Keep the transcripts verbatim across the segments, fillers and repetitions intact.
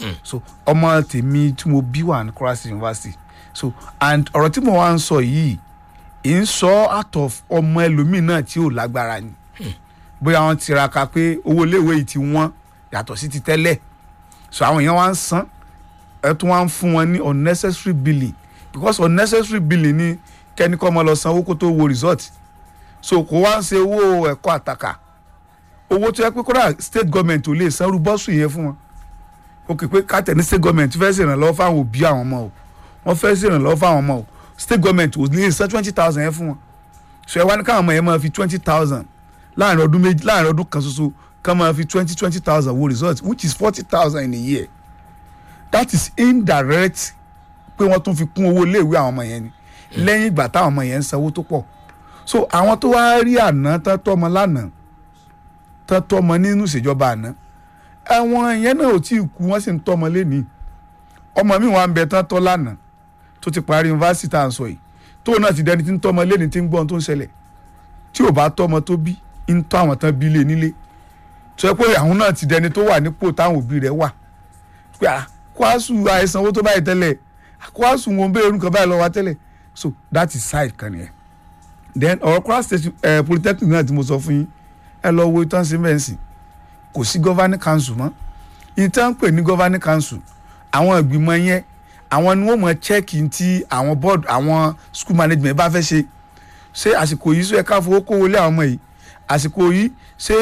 so ọmọ tèmi tí mo bí wà ní Kwara State University so and ọ̀rọ̀ tí mo wá ń sọ yìí ń sọ out of ọmọ ẹlòmíì náà tí ò lágbára ni bóyá wọ́n tiraka pé owó iléèwé yìí ti wọ́n yàtọ̀ sí ti tẹ́lẹ̀ so àwọn èèyàn wá ń san ẹ tún wá ń fún wọn ní unnecessary billing because unnecessary billing ni kẹ́nikọ́ ọmọ lọ san owó kó tó wo result so kò wá ń ṣe owó ẹ̀kọ́ àtàkà owó tó yẹ pé kódà state government ò lè sanrú bọ́sù yẹn fún wọn ó kì í pé káàtẹ̀ ní state government fẹ́ ṣèrànlọ́wọ́ fáwọn òbí àwọn ọmọ o wọ́n fẹ́ ṣèrànlọ́wọ́ fáwọn ọmọ o state government ò lè san twenty thousand yẹn fún wọn so ẹ wá ní káwọn ọmọ yẹn máa fi twenty thousand láàrin ọdún méjì láàrin ọdún kan ṣoṣo ká máa fi twenty twenty thousand wo result which is forty thousand in a year that is indirect pé wọ́n tún fi kún owó iléèwé àwọn ọmọ yẹn ni lẹ́yìn ìgbà táwọn ọmọ yẹn ń sanwó tó pọ̀ so àwọn tó wá rí àná tán tọ́mọ lánàá tán tọ́mọ nínú ìṣèjọba àná àwọn yẹn náà ò tí ì kú wọ́n sì ń tọ́mọ lẹ́nìí ọmọ mi wà ń bẹ tán tọ́ lánàá tó ti parí yunifásitì tá à ń sọ yìí tó náà ti dẹni tí ń tọ́mọ lẹ́nìí tí ń gbọ́n tó ń ṣẹlẹ̀ tí ò bá tọ́mọ tó bí ń tọ́ àwọn tán bí lé nílé tó yẹ pé àwọn náà ti dẹni tó wà nípò táwọn òbí rẹ̀ wà pé à Kwasu àìsàn owó tó báyìí tẹ́lẹ̀ Kwasu wọn bẹ́ẹ̀ orúkọ báyìí lọ́wọ́ tẹ́lẹ̀ so that is side kan yẹn then ọ̀rọ̀ Kwara State uh, polytechnic náà tí mo sọ fún yín ẹ lọ wo ìtàn símẹ́ǹsì kò sí governing council mọ́ ìtàn pè ní governing council àwọn ìgbìmọ̀ yẹn àwọn ni wọ́n mọ̀ check ti àwọn board àwọn school management bá fẹ́ ṣe ṣé àsìkò yìí sọ ẹ ká fowó kówó lé àwọn ọmọ yìí àsìkò yìí ṣé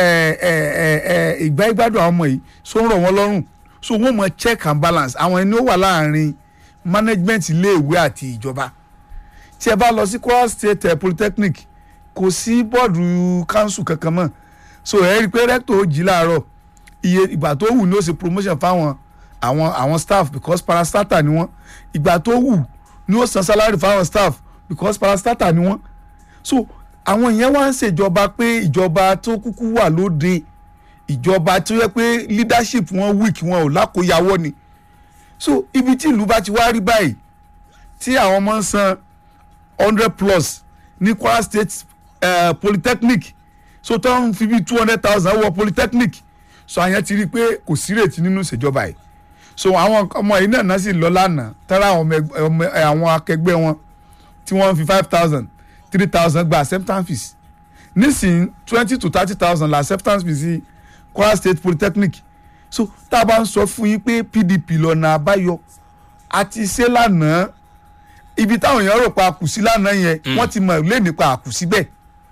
ìgbà ìgbádùn àwọn ọmọ yìí so ń rọ̀ wọ́n lọ́rùn so wọ́n mọ̀ check and balance àwọn ẹni ó wà láàrin management iléèwé àti ìjọba tí ẹ bá lọ sí Kwara State uh, polytechnic kò sí bọ́ọ̀dù council kankan mọ́ so ẹ rí i pé rector ó jí láàárọ̀ iye ìgbà tó wù ní ó ṣe promotion fáwọn àwọn àwọn staff because parastatal ni wọ́n ìgbà tó wù ní ó san salary fáwọn staff because parastatal ni wọ́n so àwọn yẹn wá ń ṣèjọba pé ìjọba tó kúkú wà lóde ìjọba tó yẹ pé leadership wọn weak wọn ò lákòyàwó ni so ibi tí ìlú bá ti wá rí báyìí tí àwọn ọmọ ń san hundred plus ní Kwara State uh, polytechnic so tó ń fi bí two hundred thousand wọ polytechnic so àyàn ti rí i pé kò sí rètí nínú ìṣèjọba yìí so àwọn ọmọ yìí náà náà sì lọ lánàá tára àwọn akẹgbẹ́ wọn tí wọ́n fi five thousand three thousand gba acceptance fees nísìnyí twenty to thirty thousand la acceptance fees sí Kwara State polytechnic so tá a bá ń sọ fún yín pé P D P lọ́nà àbáyọ àti ṣe lánàá ibi táwọn èèyàn rò pa àkùsí lánàá yẹn wọ́n ti mọ̀ lé nípa àkùsí bẹ́ẹ̀.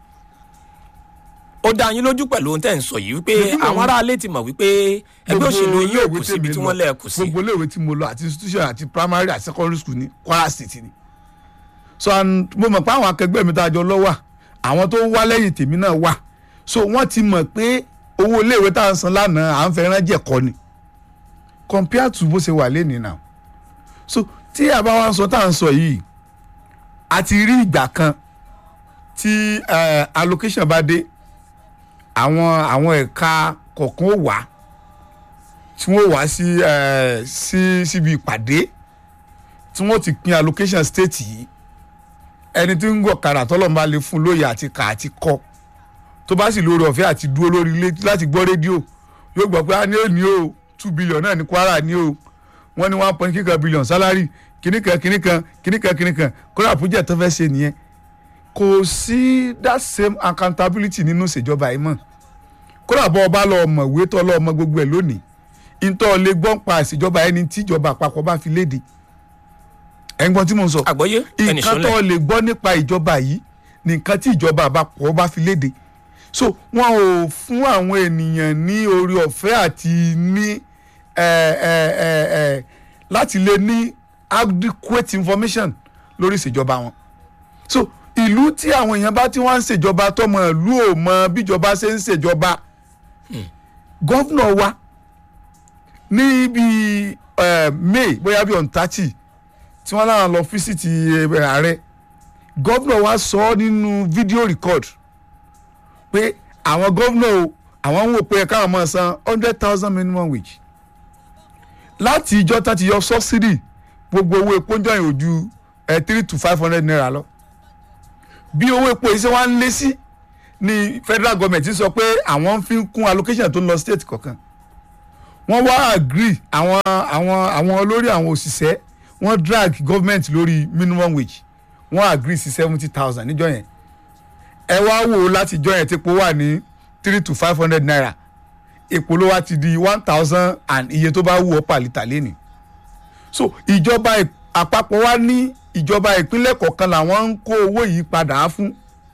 ó dá yín lójú pẹ̀lú ohun tẹ́ ń sọ yìí wípé àwọn aráalé ti mọ̀ wípé ẹgbẹ́ òṣèlú yìí ò kù síbi tí wọ́n lẹ̀ kù sí. gbogbo iléèwé tí mo lọ àti institution àti primary àti secondary school ní Kwara State ni so mo mọ̀ pé àwọn akẹgbẹ́ mi tá a jọ lọ wà àwọn tó wá lẹ́yìn tèmi náà wà so wọ́n ti mọ̀ pé owó iléèwé tá à ń san lánàá à ń fẹ́ rán jẹ̀kọ́ ni compare to bó ṣe wà lẹ́nìí náà so tí a bá wá ń sọ tá à ń sọ yìí a ti rí ìgbà kan tí allocation bá dé àwọn àwọn ẹ̀ka kọ̀ọ̀kan ó wà tí wọ́n wá sí sí síbi ìpàdé tí wọ́n ti pín allocation state yìí ẹni tí ń gọ̀ kàrà tọ́lọ́mù bá lè fún lóye àti kà àti kọ́ tó bá sì lórí ọ̀fẹ́ àti dúró lórí ilé láti gbọ́ rédíò yóò gbọ́ pé a ní òní o two billion náà ní Kwara ní o wọ́n ní one point kíkan billion salary kìnìkan kìnìkan kìnìkan kìnìkan kódà project tó fẹ́ ṣe nìyẹn kò sí that same accountability nínú ìṣèjọba yìí mọ́ kódà bọ́ ọba lọ ọmọ ìwé tó lọ ọmọ gbogbo ẹ̀ lónìí ìtọ́ lè gbọ́n pa ìṣèjọba ẹni tí ìjọba àpapọ̀ bá fi léde ẹ̀gbọ́n tí mo ń sọ àgbọ́yé ẹni sọlẹ̀ nǹkan tó lè gbọ́ nípa ìjọba yìí nǹkan tí ìjọba àpapọ̀ bá fi léde so wọn ò fún àwọn ènìyàn ní orí ọ̀fẹ́ àti ní láti lè ní adequate information lórí ìṣèjọba wọn so ìlú tí àwọn èèyàn bá tí wọ́n ń ṣèjọba tọmọ ìlú ò mọ bíjọba ṣe ń ṣèjọba gọ́vnọ̀ wa ní bíi May bóyá bíi on thirty tí wọ́n láwọn lọ fíṣítì ààrẹ gọ́vnọ̀ wa sọ nínú fídíò record pé àwọn gọ́vnọ̀ o àwọn ń wò pé káwọn máa san hundred thousand minimum wage láti ìjọ tá ti yọ subsidy gbogbo owó epo ń jọyìn ojú three to five hundred naira lọ bí owó epo yìí ṣe wá ń lé sí ni federal government sọ pé àwọn fi ń kún allocation tó ń lọ state kọ̀ọ̀kan wọ́n wá agree àwọn àwọn àwọn olórí àwọn òṣìṣẹ́ wọ́n drag government lórí minimum wage wọ́n agree sí seventy thousand níjọ́ yẹn ẹ wá wò ó láti jọ́ yẹn tí epo wà ní three to five hundred naira epo ló wá ti di one thousand and iye tó bá wù ọ́ per litre lẹ́nìí so ìjọba àpapọ̀ wa ní ìjọba ìpínlẹ̀ kọ̀ọ̀kan làwọn ń kó owó yìí padà fún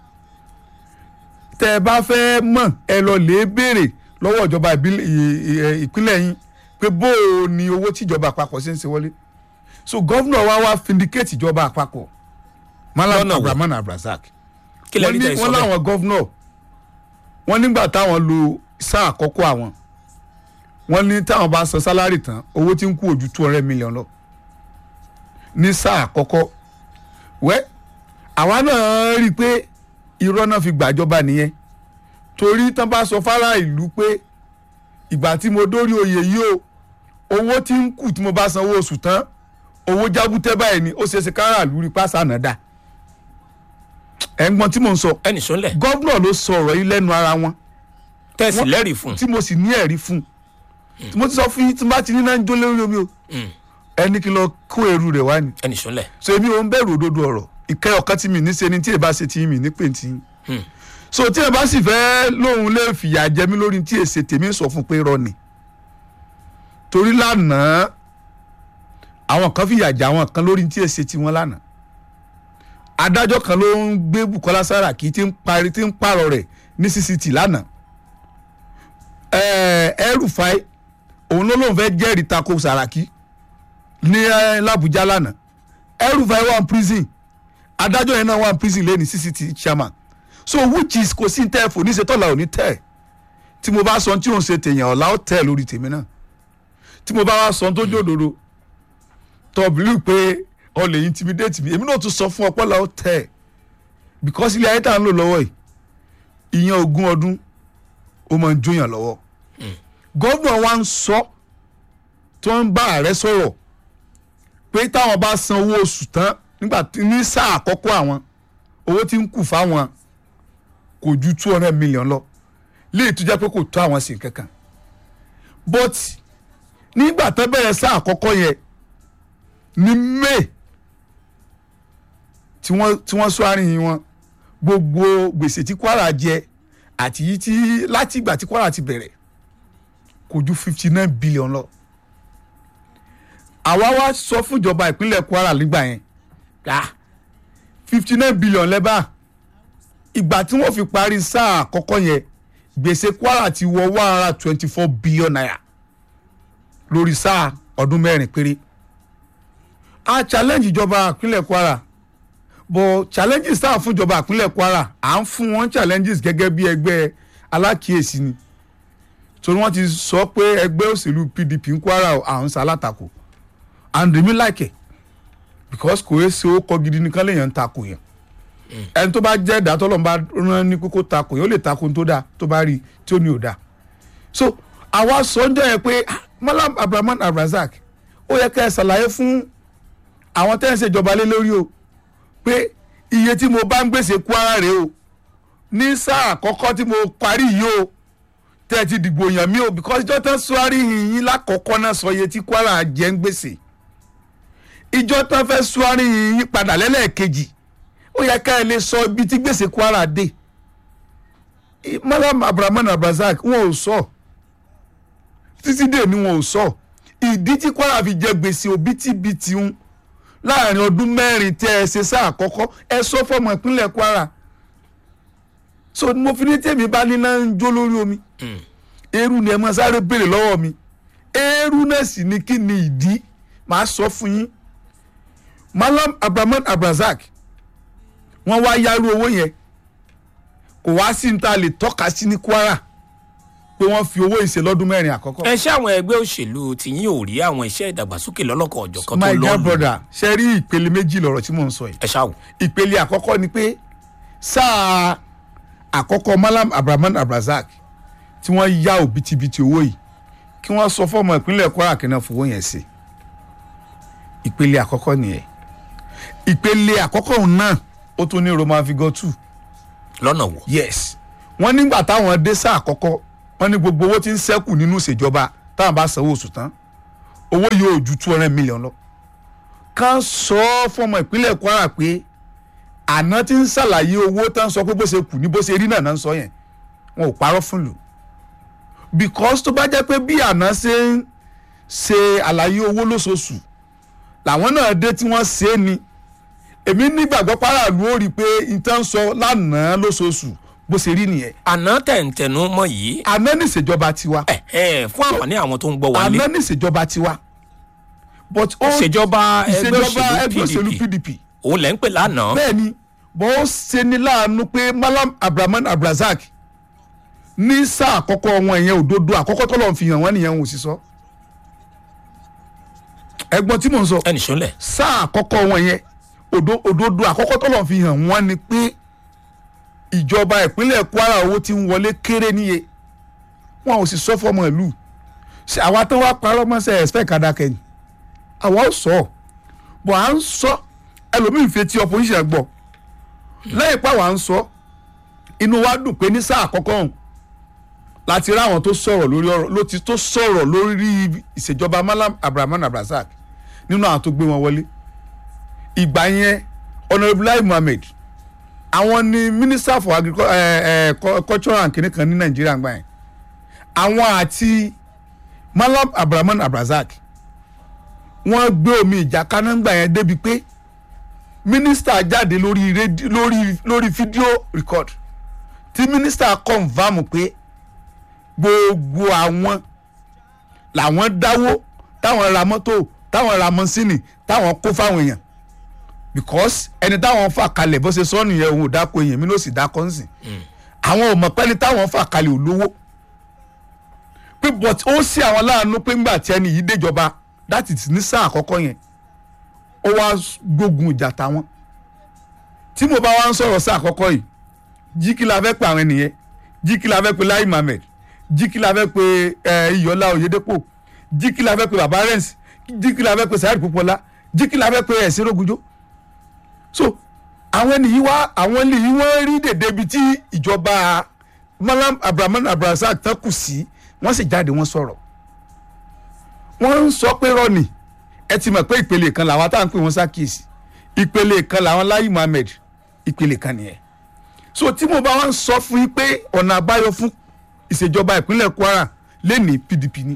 tẹ́ ẹ bá fẹ́ mọ̀ ẹ lọ lè béèrè lọ́wọ́ ìjọba ìpínlẹ̀ yín pé bó o ní owó tí ìjọba àpapọ̀ ṣe ń ṣe wọlé so gọ́vnà wa wá vindicate ìjọba àpapọ̀ Malam Abrahman Abrazak wọ́n láwọn gọ́vnà wọ́n nígbà táwọn lo sáà àkọ́kọ́ àwọn wọ́n ní táwọn bá san sálárì tán owó tí ń kú ojú two hundred million lọ ní sáà àkọ́kọ́ wẹ́ àwa náà rí i pé irọ́ náà fi gbàjọba nìyẹn torí tán bá sọ fárá ìlú pé ìgbà tí mo dórí oyè yìí o owó tí ń kù tí mo bá sanwó oṣù tán owó jábútẹ́ báyìí ni ó ṣe é ṣe kára lórí pásá náà dà ẹ̀ ń gbọ́n tí mò ń sọ ẹnì sọ́lẹ̀ gọ́vnà ló sọ ọ̀rọ̀ yìí lẹ́nu ara wọn tẹ̀sí lẹ́rìí fún tí mo sì ní ẹ̀rí fún tí mo ti sọ fún yín tí mo bá ti ní náà ń jó lórí omi o ẹni kí n lọ kó ẹrù rẹ̀ wá ni ẹnì sọ́lẹ̀ so èmi ò ń bẹ̀rù òdodo ọ̀rọ̀ ìkẹ́ ọ̀kan tí mi ní ṣe ni tí èbá ṣe ti mi ní pè tí so tí ẹ bá sì fẹ́ lóun lè fìyà jẹ mí lórí tí èsè tèmi sọ fún pé rọ ni torí lánàá àwọn kan fìyà jẹ àwọn kan lórí tí èsè tiwọn lánàá adájọ́ kan ló ń gbé Bukola Saraki tí ń parí tí ń pààrọ̀ rẹ̀ ní C C T lánàá El-Rufai òun ló lóun fẹ́ jẹ́rìí tako Saraki ní l'Abuja lánàá El-Rufai wà ní prison adájọ́ yẹn náà wà ní prison lẹ́ni C C T chairman so which is kò sí tẹ́ fò ní ṣe tọ́la ò ní tẹ́ tí mo bá sọ tí òun ṣe tèèyàn ọ̀la ó tẹ́ lórí tèmi náà tí mo bá wá sọ tó jòdòdò tọ́bìlì pé ọ lè intimidate mi èmi náà tún sọ fún ọpọlọ ó tẹ́ because ilé ayé tá à ń lò lọ́wọ́ yìí ìyẹn ogún ọdún ó máa ń jóyàn lọ́wọ́ gọ́vnà wa ń sọ tó ń bá ààrẹ sọ̀rọ̀ pé táwọn bá san owó oṣù tán nígbà ní sáà àkọ́kọ́ àwọn owó tí ń kù fáwọn kò ju two hundred million lọ léyìí tó jẹ́ pé kò tó àwọn sí kankan but nígbà tó bẹ̀rẹ̀ sáà àkọ́kọ́ yẹn ní May tí wọ́n tí wọ́n sọ àárín wọn gbogbo gbèsè tí Kwara jẹ àti yìí tí láti ìgbà tí Kwara ti bẹ̀rẹ̀ kò ju fifty nine billion lọ àwa wá sọ fún ìjọba ìpínlẹ̀ Kwara nígbà yẹn ká fifty nine billion lẹ́bàá ìgbà tí wọ́n fi parí sáà àkọ́kọ́ yẹn gbèsè Kwara ti wọ one hundred twenty four billion naira lórí sáà ọdún mẹ́rin péré a challenge ìjọba ìpínlẹ̀ Kwara but challenges tá a fún ìjọba ìpínlẹ̀ Kwara à ń fún wọn challenges gẹ́gẹ́ bí ẹgbẹ́ alákìyèsí ni torí wọ́n ti sọ pé ẹgbẹ́ òṣèlú P D P ń Kwara à ń sa alátakò and èmi like it because kò é ṣe ó kọ gidi nìkan lèèyàn ń takò yẹn ẹni tó bá jẹ́ ẹ̀dá tọ́lọ́run bá rán ní kókó takò yẹn ó lè takò tó dáa tó bá rí tí ó ní ò dáa so àwa sọ́njọ́ yẹn pé Malam Abrahman Abrazak ó yẹ ká ẹ ṣàlàyé fún àwọn tẹ́ ń ṣèjọba lé lórí o pé iye tí mo bá ń gbèsè Kwara rèé o ní sáà àkọ́kọ́ tí mo parí yìí o tẹ́ ẹ ti dìbò yàn mí o because ìjọ tán sọ́ọ́rí yìnyín lákọ̀ọ́kọ́ náà sọ iye tí Kwara jẹ́ ń gbèsè ìjọ tán fẹ́ sọ́ọ́rí yìnyín padà lẹ́lẹ́ẹ̀kejì ó yẹ ká ẹ lè sọ ibi tí gbèsè Kwara dé Malam Abrahman Abrazak wọn ò sọ títí dé ni wọn ò sọ ìdí tí Kwara fi jẹ gbèsè òbítíbitì ń láàrin ọdún mẹ́rin tẹ́ ẹ ṣe sáà àkọ́kọ́ ẹ sọ fọmọ ìpínlẹ̀ Kwara so mo fi ní tèmi bá níná ń jó lórí omi eérú ni ẹ máa sáré béèrè lọ́wọ́ mi eérú náà sì ni kí ni ìdí màá sọ fún yín Malam Abrahman Abrazak wọ́n wá yárú owó yẹn kò wá sí ní ta lè tọ́ka sí ní Kwara pé wọ́n fi owó ìṣe lọ́dún mẹ́rin àkọ́kọ́. ẹ ṣé àwọn ẹgbẹ́ òṣèlú tìyín ò rí àwọn iṣẹ́ ìdàgbàsókè lọ́lọ́kan ọ̀jọ̀kan tó my lọ́ọ̀lù. dear brother ṣe rí ìpele méjì lọ́rọ̀ tí mò ń sọ yìí. ẹ ṣáwò. ìpele àkọ́kọ́ ni pé sáà àkọ́kọ́ Malam Abrahman Abrazak tí wọ́n yá òbítíbitì owó yìí kí wọ́n sọ fọ́mọ ìpínlẹ̀ Kwara kí náà fowó yẹn sí. ìpele àkọ́kọ́ nìyẹn. ìpele àkọ́kọ́ náà ó tún ní Roman figure two. lọ́nà wo. yes wọ́n nígbà táwọn dé sáà àkọ́kọ́ wọ́n ní gbogbo owó tí ń ṣẹ́kù nínú ìṣèjọba táwọn bá sanwó oṣù tán owó yóò ju two hundred million lọ. Kán sọ fọmọ ìpínlẹ̀ Kwara pé àná tí ń ṣàlàyé owó tán sọ pé bó ṣe kù ní bó ṣe rí náà náà ń sọ yẹn wọn ò parọ́ fún lù. Because tó bá jẹ́ pé bí àná ṣe ń ṣe àlàyé owó lóṣooṣù làwọn náà dé tí wọ́n ṣe é ni èmi nígbàgbọ́ pàràlú ó rí i pé ìtàn sọ lánàá lóṣooṣù bó ṣe rí nìyẹn. àná tẹ̀ǹtẹ̀nu mọ́ yìí. àná ní ìṣèjọba tiwa. ẹ ẹ fún àǹfààní àwọn tó ń gbọ́ wọlé. àná ní ìṣèjọba tiwa. but ó ìṣèjọba ìṣèjọba ẹgbẹ́ òṣèlú P D P. òun lẹ́ ń pè lánàá. bẹ́ẹ̀ni bó ṣe ní láàánú pé Malam Abrahman Abrazak ní sáà àkọ́kọ́ wọn ìyẹn òdodo àkọ́kọ́ tọ́lọ̀ fi hàn wọ́n nìyẹn wọn ò sì sọ. ẹ̀gbọ́n tí mò ń sọ. ẹnì sọ́lẹ̀. sáà àkọ́kọ́ wọn yẹn òdodo àkọ́kọ́ tọ́lọ̀ fi hàn wọ́n ni pé ìjọba ìpínlẹ̀ Kwara owó tí ń wọlé kéré níye wọn ò sì sọ fọmọ ìlú. àwa tán wá parọ́ mọ́sẹ̀ ẹ̀sìpẹ̀ kàdákẹ́ ni àwa ò sọ bọ̀ à ń sọ ẹlòmíì fi ti opposition gbọ́ lẹ́yìn pa wà ń sọ inú wa dùn pé ní sáà àkọ́kọ́ ọ̀hún láti rí àwọn tó sọ̀rọ̀ lórí ọ̀rọ̀ ló ti tó sọ̀rọ̀ lórí ìṣèjọba Malam Abrahman Abrazak nínú àwọn tó gbé wọn wọlé. ìgbà yẹn Honourable Lai Mohammed àwọn ni Minister for Agriculture and kìnìún kan ní Nàìjíríà gbà yẹn àwọn àti Malam Abrahman Abrazak wọ́n gbé omi ìjà kaná gbà yẹn débi pé mínísítà jáde lórí rédíò lórí lórí fídíò record tí mínísítà confam pé gbogbo àwọn làwọn dáwó táwọn ra mọ́tò táwọn ra mọ́sínì táwọn kó fáwọn èèyàn because ẹni táwọn fà kalẹ̀ bó ṣe sọ nìyẹn òun ò dáko èèyàn mi ló sì dákọ́ ń sìn àwọn ò mọ̀ pé ẹni táwọn fà kalẹ̀ ò lówó pé but ó sì àwọn láàánú pé ńgbà tí ẹni yìí déjọba that is ní sáà àkọ́kọ́ yẹn ó wá gbógun ìjà táwọn tí mo bá wá ń sọ̀rọ̀ sáà àkọ́kọ́ yìí jí kí la fẹ́ pe àwọn ènìyàn jí kí la fẹ́ pe Lai Mohammed jí kí la fẹ́ pe Iyọ̀lá Oyèdépò jí kí la fẹ́ pe baba Rens jí kí la fẹ́ pe Saheed Pópóọlá jí kí la fẹ́ pe Ẹ̀sìn Rógunjó so àwọn ènìyàn wá àwọn ènìyàn wọ́n rí dèdè ibi tí ìjọba Malam Abrahman Abrazak tán kù sí wọ́n sì jáde wọ́n sọ̀rọ̀ wọ́n ń sọ pé rọ́ọ̀nì ẹ ti mọ̀ pé ìpele kan làwọn tá à ń pè wọ́n ṣàkíyèsí ìpele kan làwọn Lai Mohammed ìpele kan nìyẹn so tí mo bá wá ń sọ fún yín pé ọ̀nà àbáyọ fún ìṣèjọba ìpínlẹ̀ Kwara lẹ́ni P D P ni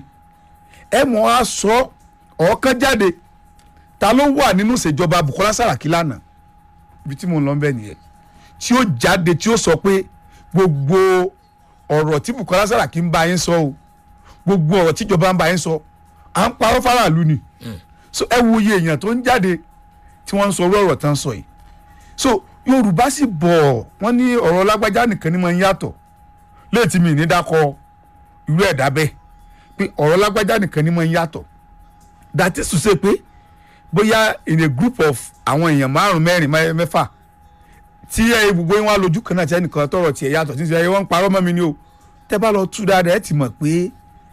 ẹ mọ̀ á sọ ọ̀ọ́kán jáde ta ló wà nínú ìṣèjọba Bukola Saraki lánàá ibi tí mo ń lọ bẹ́ẹ̀ nìyẹn tí ó jáde tí ó sọ pé gbogbo ọ̀rọ̀ tí Bukola Saraki ń bá yín sọ o gbogbo ọ̀rọ̀ tíjọba ń bá yín sọ à ń parọ́ faraàlú ni so ẹ wo iye èèyàn tó ń jáde tí wọ́n ń sọ ọ̀rọ̀ tán sọ yìí so Yorùbá sì bọ̀ wọ́n ní ọ̀rọ̀ lágbájá nìkan ni máa ń yàtọ̀ léètì mi ní dákọ̀ irú ẹ̀dá bẹ́ẹ̀ pé ọ̀rọ̀ lágbájá nìkan ni máa ń yàtọ̀ that is to say pé bóyá in a group of àwọn èèyàn márùn mẹ́rin mẹ́fà tí ẹ gbogbo yín wá lójú kan náà tí ẹnìkan tọrọ tiẹ̀ yàtọ̀ tí ẹ wọ́n ń parọ́ mọ́ mi ni o tẹ́ bá lọ tú dáadáa ẹ ti mọ̀ pé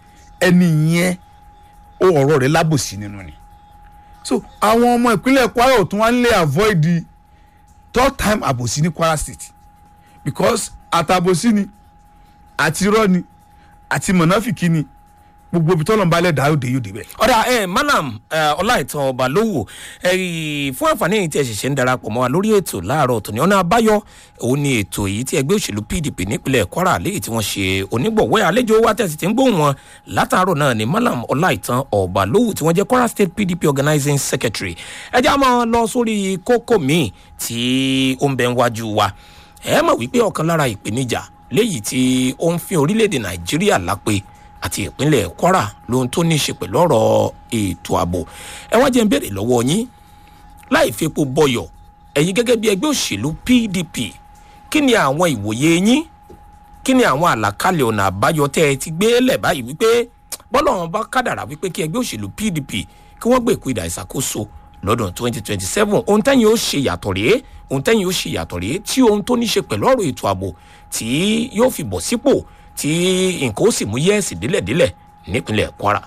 ẹni yẹn ó ọ̀rọ̀ rẹ̀ lábòsí nínú ni so àwọn ọmọ ìpínlẹ̀ Kwara ò tún wá ń lè avoid the third time àbòsí ní Kwara State because àtàbòsí ni àti irọ́ ni àti mọ̀nàfìkì ni gbogbo ibi tọ́lọ̀ ń balẹ̀ dá òde yóò débẹ̀. ọ̀dà ẹ̀ Malam Ọláìtàn Ọbalówó fún àǹfààní yìí tí ẹ ṣẹ̀ṣẹ̀ ń darapọ̀ mọ́ wa lórí ètò láàárọ̀ tòní ọ̀nà àbáyọ òun ni ètò yìí tí ẹgbẹ́ òṣèlú P D P nípínlẹ̀ Kwara léyìí tí wọ́n ṣe onígbọ̀wọ́ àlejò wa tẹ̀sí tí ń gbóhùn wọn látàárọ̀ náà ni Malam Ọláìtàn Ọbalówó tí wọ́n jẹ́ Kwara State P D P Organizing Secretary. ẹ já máa lọ sórí kókó míì tí ó ń bẹ wájú wa ẹ mọ̀ wípé ọ̀kan lára ìpèníjà léyìí tí ó ń fi orílẹ̀-èdè Nàìjíríà lápè àti ìpínlẹ̀ Kwara lóhun tó ní í ṣe pẹ̀lú ọ̀rọ̀ ètò ààbò ẹ wá jẹ́ ń béèrè lọ́wọ́ yín láì fepo bọyọ̀ ẹ̀yin gẹ́gẹ́ bí ẹgbẹ́ òṣèlú P D P kí ni àwọn ìwòye yín kí ni àwọn àlàkalẹ̀ ọ̀nà àbáyọ tẹ́ ẹ ti gbé lẹ̀ báyìí wípé bọ́lá wọn bá kádàrà wípé kí ẹgbẹ́ òṣèlú P D P kí wọ́n gbé ìkúdà ìṣàkóso lọ́dún twenty twenty seven ohun tẹ́yìn ó ṣe yàtọ̀ rèé ohun tẹ́yìn ó ṣe yàtọ̀ rèé tí ohun tó ní ṣe pẹ̀lú ọ̀rọ̀ ètò ààbò tí yóò fi bọ̀ sípò tí nǹkan ó sì mú yẹ́ẹ̀sì délẹ̀délẹ̀ nípínlẹ̀ Kwara.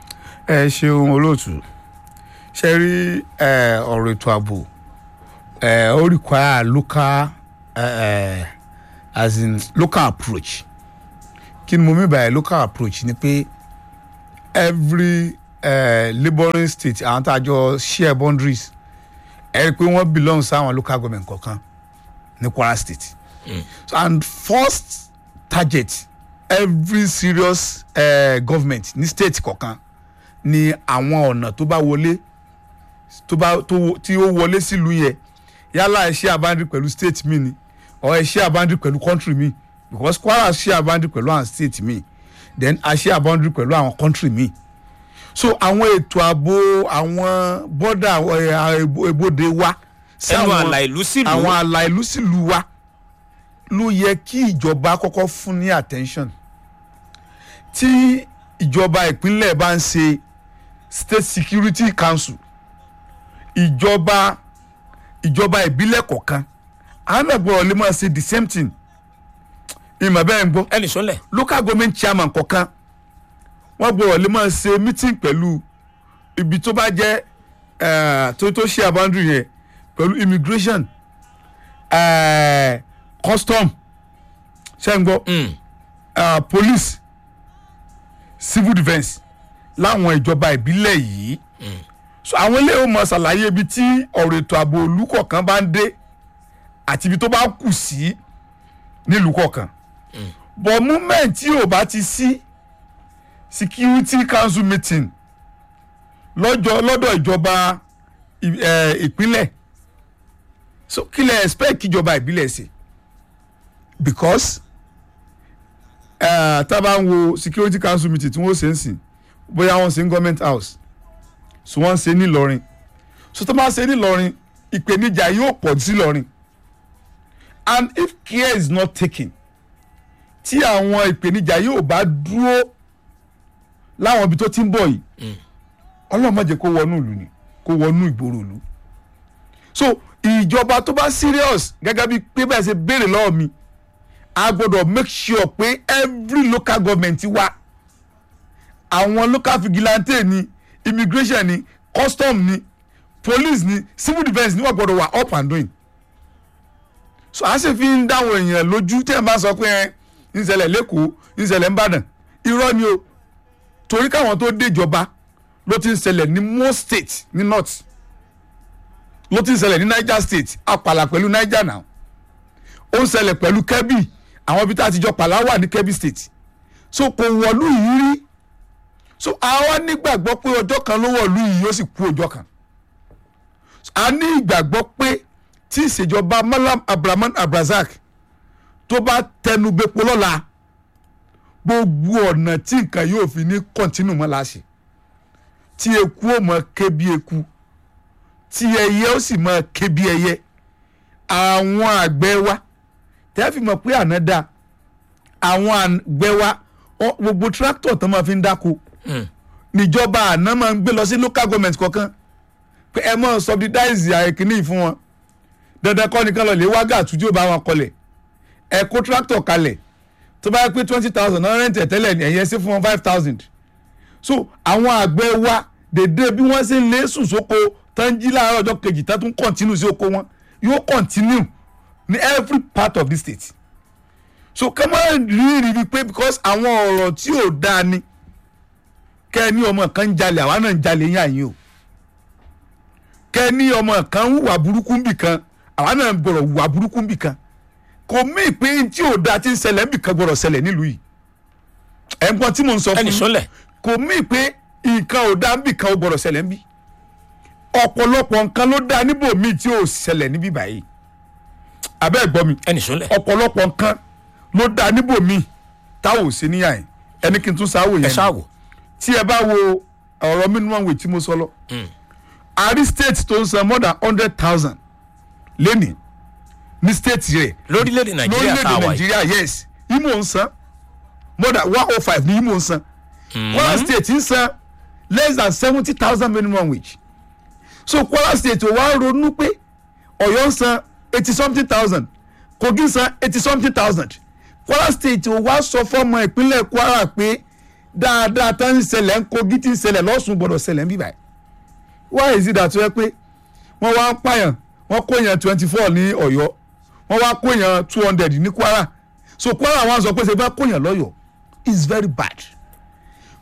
ẹ ṣeun olóòtú ṣe rí ọ̀rọ̀ ètò ààbò ó require local uh, as in local approach kí ni mo mean by local approach ni pé every uh, labouring state àwọn tá a jọ share boundaries ẹ rí i pé wọ́n belong sáwọn local government kọ̀ọ̀kan ní Kwara state. Mm. So, and first target every serious uh, government ní state kọ̀ọ̀kan ni àwọn ọ̀nà tó bá wọlé tó bá tó tí ó wọlé sílùú yẹn yálà ẹ share boundary pẹ̀lú state mi ni or ẹ share boundary pẹ̀lú country mi because Kwara share boundary pẹ̀lú àwọn state mi then a share boundary pẹ̀lú àwọn country mi. So àwọn ètò ààbò àwọn bọ́dà ebode wa ẹnu àlà ìlú sílùú àwọn àlà ìlú sílùú wa ló yẹ kí ìjọba kọ́kọ́ fún ní attention. Tí ìjọba ìpínlẹ̀ bá ń ṣe state security council ìjọba ìjọba ìbílẹ̀ kọ̀ọ̀kan àwọn ẹ̀gbọ́n lè máa ṣe the same thing. Ìmọ̀ bẹ́ẹ̀ ń gbọ́ ẹnì sọ́lẹ̀ local government chairman kọ̀ọ̀kan wọ́n gbọ́dọ̀ lè máa ṣe meeting pẹ̀lú ibi tó bá jẹ́ tó tó share boundary yẹn pẹ̀lú immigration uh, custom ṣe ń gbọ́ uh, police civil defence láwọn ìjọba ìbílẹ̀ yìí. So àwọn ilé ìwé máa ṣàlàyé ibi tí ọ̀rọ̀ ètò ààbò ìlú kọ̀ọ̀kan bá ń dé àti ibi tó bá kù sí nílùú kọ̀ọ̀kan. But movement tí ò bá ti sí security council meeting lọ́jọ́ lọ́dọ̀ ìjọba ìpínlẹ̀ so kí lẹ expect kíjọba ìbílẹ̀ ṣe because tá a bá ń wo security council meeting tí wọ́n ṣe ń sìn bóyá wọ́n ṣe ń government house so wọ́n ṣe ní Ìlọrin so tó bá ṣe ní Ìlọrin ìpèníjà yóò pọ̀ sí Ìlọrin and if care is not taken tí àwọn ìpèníjà yóò bá dúró láwọn ibi tó ti ń bọ̀ yìí Ọlọ́run má jẹ́ kó wọnú ìlú ni kó wọnú ìgboro ìlú. So ìjọba tó bá serious gẹ́gẹ́ bí pé bẹ́ẹ̀ ṣe béèrè lọ́wọ́ mi a gbọ́dọ̀ make sure pé every local government wa àwọn local vigilante ni immigration ni custom ni police ni civil defence ni wọ́n gbọ́dọ̀ wà up and doing. So a sì fi ń dáwọn èèyàn lójú tẹ́ ẹ bá sọ pé ẹ ń ṣẹlẹ̀ lẹ́kọ̀ọ́ ń ṣẹlẹ̀ ń bàdàn irọ́ ni o torí káwọn tó déjọba ló ti ń ṣẹlẹ̀ ní most states ní north ló ti ń ṣẹlẹ̀ ní Niger state apàlà pẹ̀lú Niger now ó ń ṣẹlẹ̀ pẹ̀lú Kebbi àwọn ibi tá a ti jọ pàlà wà ní Kebbi state so kò wọ̀lú yìí rí so àwa nígbàgbọ́ pé ọjọ́ kan ló wọ̀lú yìí yóò sì kú ọjọ́ kan a ní ìgbàgbọ́ pé tí ìṣèjọba Malam Abrahman Abrazak tó bá tẹnu bepo lọ́la gbogbo ọ̀nà tí nǹkan yóò fi ní kọ́ntínú mọ́ láṣẹ tí eku ó mọ ké bí eku tí ẹyẹ ó sì mọ ké bí ẹyẹ àwọn àgbẹ̀ wa tẹ́ fi mọ̀ pé àná dá àwọn àgbẹ̀ wa gbogbo tractor tó máa fi ń dáko níjọba àná máa ń gbé lọ sí local government kọ̀ọ̀kan pé ẹ mọ̀ subsidize àìkíní fún wọn dandan kọ́ nìkan lọ lè wá gàtú tí ó bá wọn kọlẹ̀ ẹ kó tractor kalẹ̀ tó bá yẹ pé twenty thousand náà rent tẹ́lẹ̀ ní ẹ̀yẹ sí fún wọn five thousand so àwọn àgbẹ̀ wa dédé bí wọ́n ṣe ń lé sùn sóko tán jí láàárọ̀ ọjọ́ kejì tán tún continue sí oko wọn yóò continue ní every part of the state so kẹ́mọ́ rí rí rí pé because àwọn ọ̀rọ̀ tí ò dáa ni kẹ́ ẹ ní ọmọ kan ń jalè àwa náà ń jalè yín àyín o kẹ́ ẹ ní ọmọ kan ń hùwà burúkú bì kan àwa náà gbọ́dọ̀ hùwà burúkú bì kan kò mí pé tí ò dáa ti ń ṣẹlẹ̀ bì kan gbọ́dọ̀ ṣẹlẹ̀ nílùú yìí ẹ̀gbọ́n tí mò ń sọ fún yín kò mí pé nǹkan ò dáa bì kan ò gbọ́dọ̀ ṣẹlẹ̀ níbí ọ̀pọ̀lọpọ̀ nǹkan ló dáa níbò míì tí ò ṣẹlẹ̀ níbí báyìí abẹ́ ẹ̀gbọ́n mi ọ̀pọ̀lọpọ̀ nǹkan ló dáa níbò míì táwọn ò ṣe níyà yẹn ẹni kí n tún sáwò yẹn tí ẹ bá wo ọ̀rọ̀ minimum wage tí mo sọ lọ àrí state tó ń san more than hundred thousand lẹ́nìí ní state rẹ̀ lórílẹ̀‐èdè nàìjíríà tá a wà yìí nàìjíríà yes Imo ń san more than one oh five ní Imo ń san Kwara state ń san less than seventy thousand minimum wage so Kwara state wá ronú pé Ọ̀yọ́ ń san eighty something thousand Kogi ń san eighty something thousand Kwara state wá sọ fọ́mọ ìpínlẹ̀ Kwara pé dáadáa tá ń ṣẹlẹ̀ ń Kogi tí ń ṣẹlẹ̀ lọ́sùn gbọ́dọ̀ ṣẹlẹ̀ ń bí báyìí why is it that wẹ́ pé wọ́n wá ń pààyàn wọ́n kó yẹn twenty four ní Ọ̀yọ́ wọ́n wá kó yẹn two hundred ní Kwara so Kwara wọn sọ pé ṣe fẹ́ kó yẹn lọ́yọ̀ọ́ is very bad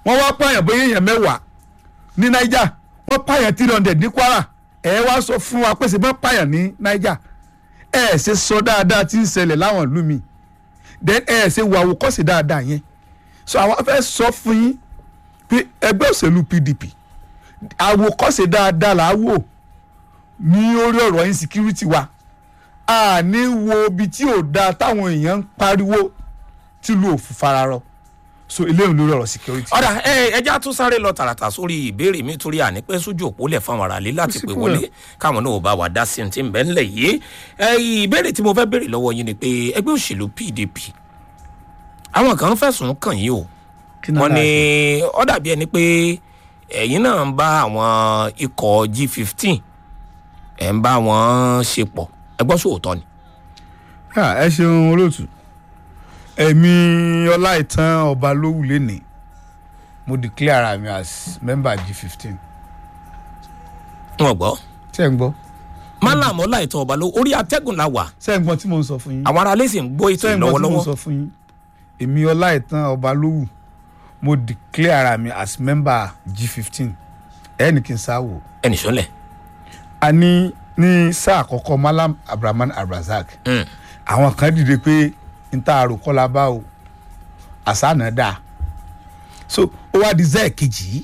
wọ́n wá pààyàn bóyá èèyàn mẹ́wàá ní Niger, wọ́n pààyàn three hundred ní Kwara, ẹ wá sọ fún wa pé ṣe bá pààyàn ní Niger, ẹ ṣe sọ dáadáa tí ń ṣẹlẹ̀ láwọn ìlú mi, then ẹ ṣe wà àwòkọ́ṣe dáadáa yẹn. So àwa fẹ́ sọ fún yín pé ẹgbẹ́ òṣèlú P D P àwòkọ́ṣe dáadáa là á wò ní orí ọ̀rọ̀ insecurity wa, a ní wo ibi tí ò dáa táwọn èèyàn ń pariwo tí lu òfin fararọ. So eléyìí lórí ọ̀rọ̀ security. ọ̀dà ẹja tún sáré lọ tààràtà sórí ìbéèrè mi torí ànípẹ́ sójú òpó lẹ̀ fáwọn aráalé láti pè wọlé káwọn náà bá wà dá sí ti ń bẹ́ ńlẹ̀ yìí. ìbéèrè tí mo fẹ́ béèrè lọ́wọ́ yín ni pé ẹgbẹ́ òṣèlú P D P àwọn kan fẹ̀sùn kàn yín o, wọ́n ní ó dàbí ẹni pé ẹ̀yin náà ń bá àwọn ikọ̀ G fifteen ẹ̀ ń bá wọn ṣe pọ̀, ẹgbọ́n sóòótọ́ ni. ẹ ṣeun olóòtú, èmi Ọláìtàn Ọbalówù lénìí mo declare ara mi as member G fifteen. wọn gbọ́. ṣé ń gbọ́. Mallam Ọláìtàn Ọbalówù orí atẹ́gùn la wà. ṣé ń gbọ́ tí mo ń sọ fún yín. àwọn aráalé sì ń gbọ́ ètò ṣé ń gbọ́ tí mo ń lọ́wọ́lọ́wọ́. sọ fún yín. èmi Ọláìtàn Ọbalówù mo declare ara mi as member G fifteen. ẹ ní kí n sáwò. ẹnì sọlẹ̀. a ní ní sáà àkọ́kọ́ Mallam Abrahman Abrazak. àwọn kan dìde pé n ta àròkọ́lá bá o àṣà náà dáa. So ó wá di zẹ́ẹ̀ kejì yìí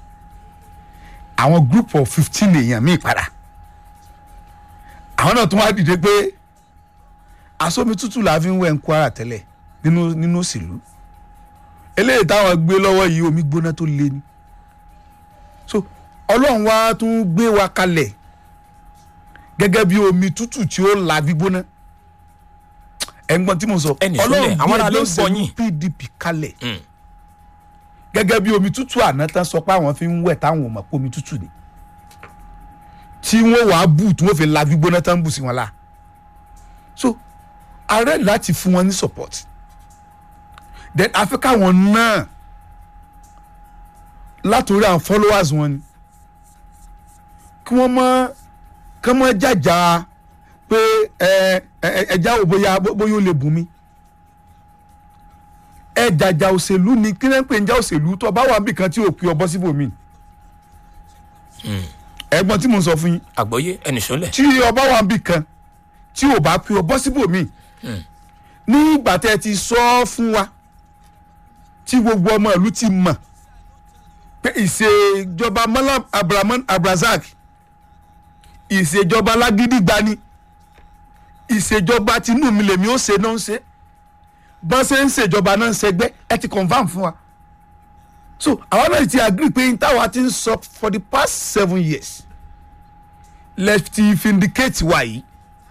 àwọn group of fifteen èèyàn míì padà àwọn náà tún wá dìde pé aṣomi tútù la fi ń wẹ̀ ń Kwara tẹ́lẹ̀ nínú nínú òṣèlú eléyìí táwọn gbé lọ́wọ́ yìí omi gbóná tó lé ní. So Ọlọ́run wa tún gbé wa kalẹ̀ gẹ́gẹ́ bí omi tútù tí ó la gbígbóná. ẹ̀gbọ́n tí mo sọ Ọlọ́run àwọn aráalé ń gbọ́ yín. P D P kalẹ̀ gẹ́gẹ́ bí omi tútù àná tán sọ pé àwọn fi ń wẹ̀ táwọn ò mọ̀ pé omi tútù ni tí wọ́n wàá bù tí wọ́n fi la gbígbóná tán bù sí wọn la. So ààrẹ láti fún wọn ní support then Africa wọn náà látòrí àwọn followers wọn ni kí wọ́n mọ kí wọ́n mọ jàjà pé ẹ ẹ ẹja ò bóyá bóyá ó lè bùn mí ẹ jàjà òṣèlú ni kí lẹ́ńpẹ̀ ń já òṣèlú tó bá wà níbì kan tí ò pé ọ bọ́ síbòmí. ẹ̀gbọ́n tí mo sọ fún yín. àgbọ́yé ẹnì sọlẹ̀. tí ọba wà níbì kan tí ò bá pé ọ bọ́ síbòmí. ní ìgbà tẹ́ ẹ ti sọ ọ́ fún wa tí gbogbo ọmọ ìlú ti mọ̀ pé ìṣèjọba Mallam Abrahman Abrazak ìṣèjọba lágídígba ni ìṣèjọba tinúmi lèmi ó ṣe náà ń ṣe bọ́n ṣe ń ṣèjọba náà ń ṣẹgbẹ́ ẹ ti confam fún wa. So àwọn náà ti agree pé n táwa ti ń sọ for the past seven years lefty vindicate wa yìí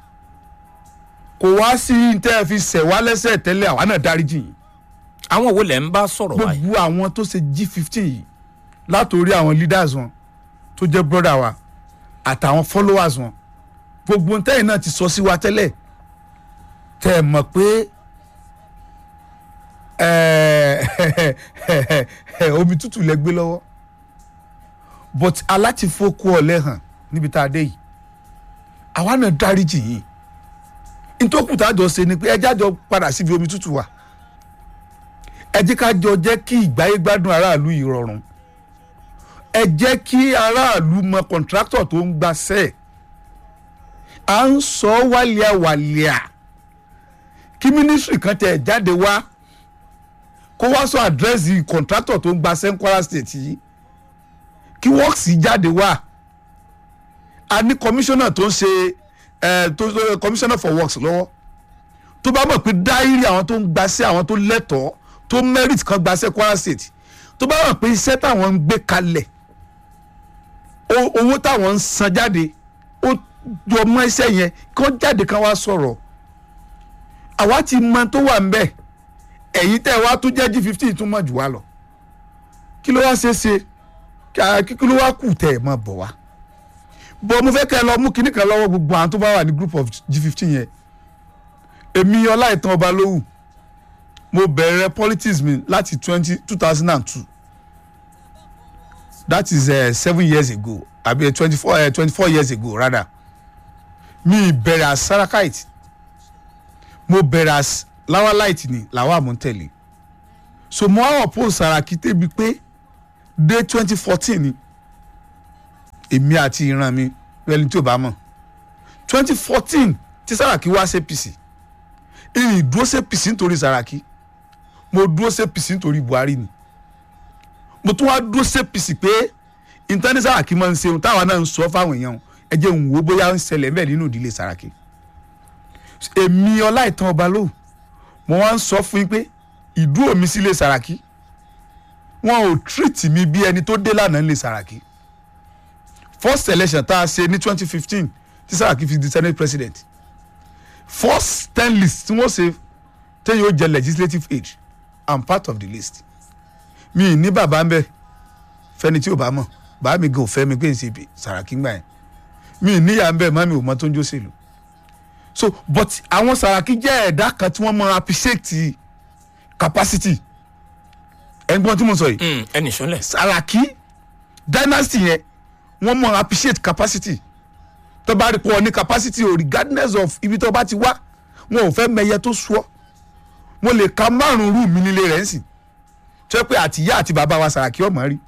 kò wá sí tẹ́ ẹ fi ṣẹ̀ wá lẹ́sẹ̀ tẹ́lẹ̀ àwa náà dáríjì yìí. àwọn wo lẹ̀ ń bá sọ̀rọ̀ wáyé. gbogbo àwọn tó ṣe G fifteen yìí látòrí àwọn leaders wọn tó jẹ́ brother wa àtàwọn followers wọn gbogbo ntẹ́yìn náà ti sọ sí wa tẹ́lẹ̀ tẹ́ ẹ mọ̀ pé omi tútù lẹ gbé lọ́wọ́ but alátifókù ọ̀lẹ́ hàn níbi tá a dé yìí àwa náà dáríjì yìí ntòkù tá a jọ ṣe ni pé ẹ jájọ padà síbi omi tútù wa ẹ jẹ́ ká jọ jẹ́ kí ìgbáyé gbádùn aráàlú yìí rọrùn ẹ jẹ́ kí aráàlú mọ kọ̀ǹtráktọ̀ tó ń gbaṣẹ́ à ń sọ wàlíàwàlíà kí mínísírì kan tẹ̀ jáde wá kó wá sọ àdírẹ́sì kọ̀ǹtráktọ̀ tó ń gbaṣẹ́ ń Kwara State yìí kí wọ́ọ̀sì jáde wá a ní kọmíṣánná tó ń ṣe kọmíṣánná for works lọ́wọ́ tó bá mọ̀ pé dáírì àwọn tó ń gbaṣẹ́ àwọn tó lẹ́tọ̀ọ́ tó merit kan gbaṣẹ́ Kwara State tó bá mọ̀ pé iṣẹ́ táwọn ń gbé kalẹ̀ owó táwọn ń san jáde ó jọ mọ́ iṣẹ́ yẹn kí wọ́n jáde kan wá sọ̀rọ̀ àwa ti mọ tó wà ń bẹ̀ ẹ̀yin tẹ́ wá tó jẹ́ G fifteen tún mọ̀ jù wá lọ kí ló wá ṣe é ṣe kí ló wá kù tẹ̀ ẹ̀ mọ̀ bọ̀ wá bọ́ mo fẹ́ kẹ́ ẹ lọ mú kinní kan lọ́wọ́ gbogbo àwọn tó bá wà ní group of G fifteen yẹn èmi Ọláìtàn Ọbalówù mo bẹ̀rẹ̀ politics mi láti twenty two thousand and two that is uh, seven years ago àbí twenty four uh, twenty four years ago rather mi bẹ̀rẹ̀ as Sarakite mo bẹ̀rẹ̀ as Lawalite ni Lawal mo ń tẹ̀lé so mo àwọn post Saraki tẹ́bi pé dé twenty fourteen ni èmi àti ìran mi lẹ́ni tí ò bá mọ̀ twenty fourteen tí Saraki wá sí A P C ìyìn dúró sí A P C nítorí Saraki mo dúró sí A P C nítorí Buhari ni mo tún wá dúró sí A P C pé ìtàn Saraki máa ń ṣe ohun táwa náà ń sọ fáwọn èèyàn ẹ jẹ́ òun wo bóyá ń ṣẹlẹ̀ bẹ́ẹ̀ nínú ìdílé Saraki èmi Ọláìtàn Ọbalóhùn mo wá ń sọ fún yín pé ìdúró mi sílé Saraki wọn ò treat mi bí ẹni tó dé lánàá nílé Saraki first election tá a ṣe ní twenty fifteen tí Saraki fi di Senate president first ten list tí wọ́n ṣe tẹ́yìn ó jẹ́ legislative age I'm part of the list mi ní bàbá ń bẹ fẹ́ni tí ò bá mọ̀ bàbá mi gan ò fẹ́ mi pé n ṣe Saraki gbà yẹn mi níyà ń bẹ má mi ò mọ tó ń jó sèlú so but àwọn Saraki jẹ́ ẹ̀dá kan tí wọ́n mọ appreciate capacity ẹ̀gbọ́n tí mo sọ yìí ẹnì sọ́lẹ̀ Saraki dynasty yẹn wọ́n mọ appreciate capacity tó bá rí pọ̀ ní capacity o regardless of ibi tó bá ti wá wọn ò fẹ́ mẹyẹ tó sọ mo lè ka márùn rú mi nílé rẹ̀ ń sìn tó yẹ pé àtìyá àti bàbá wa Saraki ọmọ rí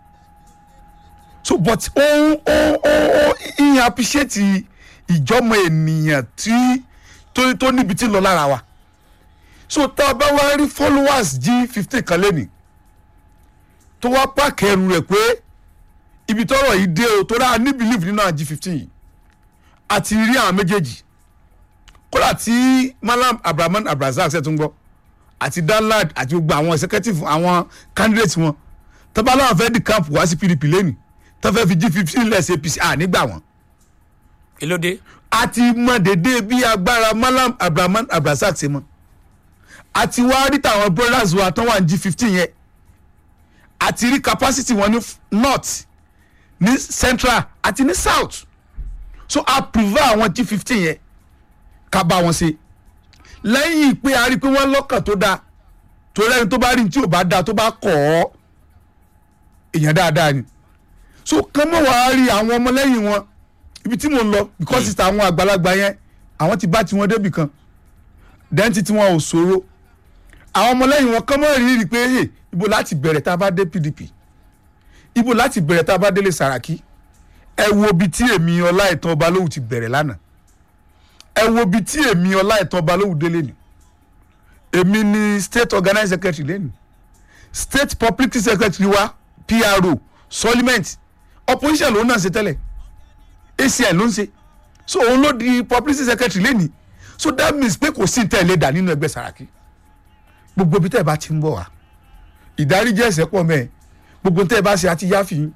so but ó ó ó ìyẹn appreciate ìjọmọ ènìyàn tí tó tó níbi tí ń lọ lára wa so tá a bá wá rí followers G fifteen kan lẹ́nìí tó wá pààkì ẹrù rẹ̀ pé ibi tọ́rọ̀ yìí dé o tó dáa ní believe nínú àwọn G fifteen yìí àti rí àwọn méjèèjì kódà tí Malam Abraman Abrazak ṣe tún gbọ́ àti Danlad àti gbogbo àwọn executive àwọn candidate wọn tó bá láwọn fẹ́ di camp wá sí P D P lẹ́nìí tó fẹ́ fi G fifteen lẹ̀ sí A P C à nígbà wọn. kí ló dé. àti mọ dédé bí agbára Malam Abraman Abrazak ṣe mọ àti wá rí tàwọn brothers wa tán wà ní G fifteen yẹn àti rí capacity wọn ní north ní central àti ní south so a prefer àwọn G fifteen yẹn ká bá wọn ṣe lẹ́yìn pé a rí pé wọ́n lọ́kàn tó dáa tó lẹ́ni tó bá rí tí ò bá dáa tó bá kọ̀ ọ́ èèyàn dáadáa ni so kán mọ̀ wá rí àwọn ọmọlẹ́yìn wọn ibi tí mò ń lọ because it's àwọn àgbàlagbà yẹn àwọn ti bá tiwọn débì kan dẹ́ntì tí wọn ò ṣòro àwọn ọmọlẹ́yìn wọn kán mọ̀ rí rí pé hey, ibo láti bẹ̀rẹ̀ tá a bá dé P D P ibo láti bẹ̀rẹ̀ tá a bá délé Saraki ẹ wo bi tí èmi Ọláìtàn Ọbalóhùn ti bẹ̀rẹ̀ lánàá ẹ wo bi tí èmi Ọláìtàn Ọbalóhùn délé ni èmi ni state organizing secretary lẹ́nu state public secretary wa P R O soliment opposition lòun náà ṣe tẹ́lẹ̀ A C N ló ń ṣe so òun ló di public secretary lẹ́nu so that means pé kò sí tẹ̀lé dà nínú ẹgbẹ́ Saraki gbogbo bí tẹ́ ẹ bá ti ń bọ̀ wá ìdáríjì ẹ̀ṣẹ̀ pọ̀ mẹ́ẹ̀ gbogbo tẹ́ ẹ bá ṣe àti yáfì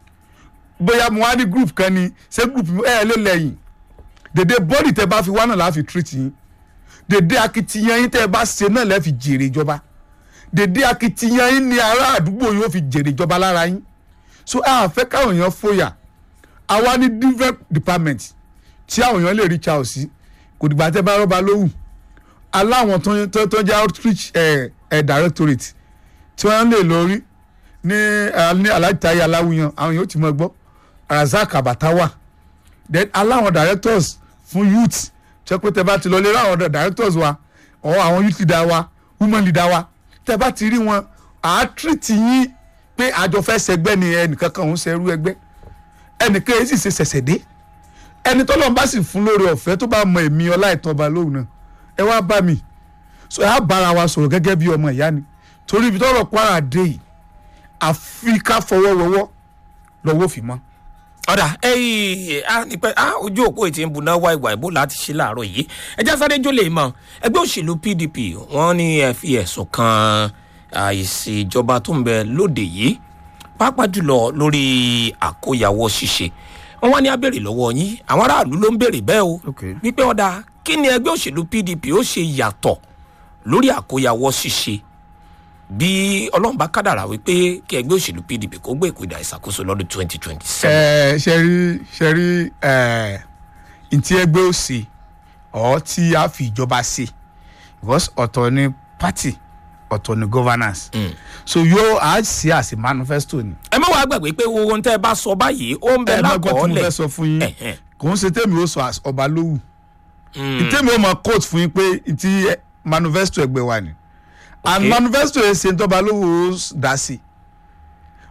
bóyá mo wá ní group kan ni ṣé group ẹ ẹ ló lẹ́yìn dèdè bọ́ọ̀lì tẹ́ bá fi wá náà láfi treat yín dèdè akitiyan yín tẹ́ bá ṣe náà lẹ́ fi jèrè ìjọba dèdè akitiyan yín ni ará àdúgbò yóò fi jèrè ìjọba lára yín so a fẹ́ káwọn èèyàn fòyà àwa ní different department tí àwọn èèyàn lè reach out sí kò dìgbà tẹ́ bá rọ́ba lóhùn aláwọn tó tó tó jẹ́ outreach ẹ̀ ẹ̀ directorate tí wọ́n lè lọ rí ní ní aláìtáyé aláwùyàn àwọn yóò ti mọ gbọ́ Razak Abatawa then aláwọn directors fún youth tí wọ́n pé tẹ́ bá ti lọ lé ráwọn directors wa or àwọn youth leader wa women leader wa tẹ́ bá ti rí wọn àá treat yín pé àjọ fẹ́ ṣẹgbẹ́ ni ẹnìkan kan òun ṣerú ẹgbẹ́ ẹnìkan yìí sì ṣe ṣẹ̀ṣẹ̀ dé ẹni tọ́lọ́run bá sì fún lórí ọ̀fẹ́ tó bá mọ èmi Ọláìtàn Ọbalóhùn náà ẹ wá bá mi so ẹ á bára wa sọ̀rọ̀ gẹ́gẹ́ bí ọmọ ìyá ni torí ibi tọ́rọ̀ Kwara dé yìí àfi ká fọwọ́ wọwọ́ lọ́wọ́ fi mọ́. ọ̀dà ẹ̀yìn a ní pẹ́ a ojú òpó ètí ń buná wá ìwà ìbò láti ṣe láàárọ̀ yìí ẹjá sáré jó lè mọ̀ ẹgbẹ́ òṣèlú P D P wọ́n ní ẹ fi ẹ̀sùn kan ìṣèjọba tó ń bẹ lóde yìí pàápàá jùlọ lórí àkóyawọ́ ṣíṣe wọ́n wá ní abèrè lọ́wọ́ yín àwọn aráàlú ló ń béèrè bẹ́ẹ̀ o wípé ọ̀dà kí ni ẹgbẹ́ òṣèlú P D P ó ṣe yàtọ̀ lórí àkóyawọ́ ṣíṣe bí Ọlọ́run bá kádàrá wípé kí ẹgbẹ́ òṣèlú P D P kó gbé ìpìdà ìṣàkóso lọ́dún twenty twenty seven. ẹ ṣe rí ṣe rí ẹ ntí ẹgbẹ́ òsè ọ̀ tí a fi ìjọba ṣe because ọ̀tọ̀ ni party ọ̀tọ̀ ni governance mm. so yóò á ṣe àṣì manifesto ni. ẹ má wàá gbàgbé pé owó ń tẹ́ ẹ bá sọ báyìí ó ń bẹ lákọọ́lẹ̀. ẹ má gbọ́ tí mo fẹ́ sọ fún yín kò ń ṣe tèmi ó sọ Ọbalóhùn ìtèmi ó mọ quote fún yín pé ti manifesto ẹgbẹ́ wa ni and manifesto yẹn ṣe ń tọ́ba lówó dá sí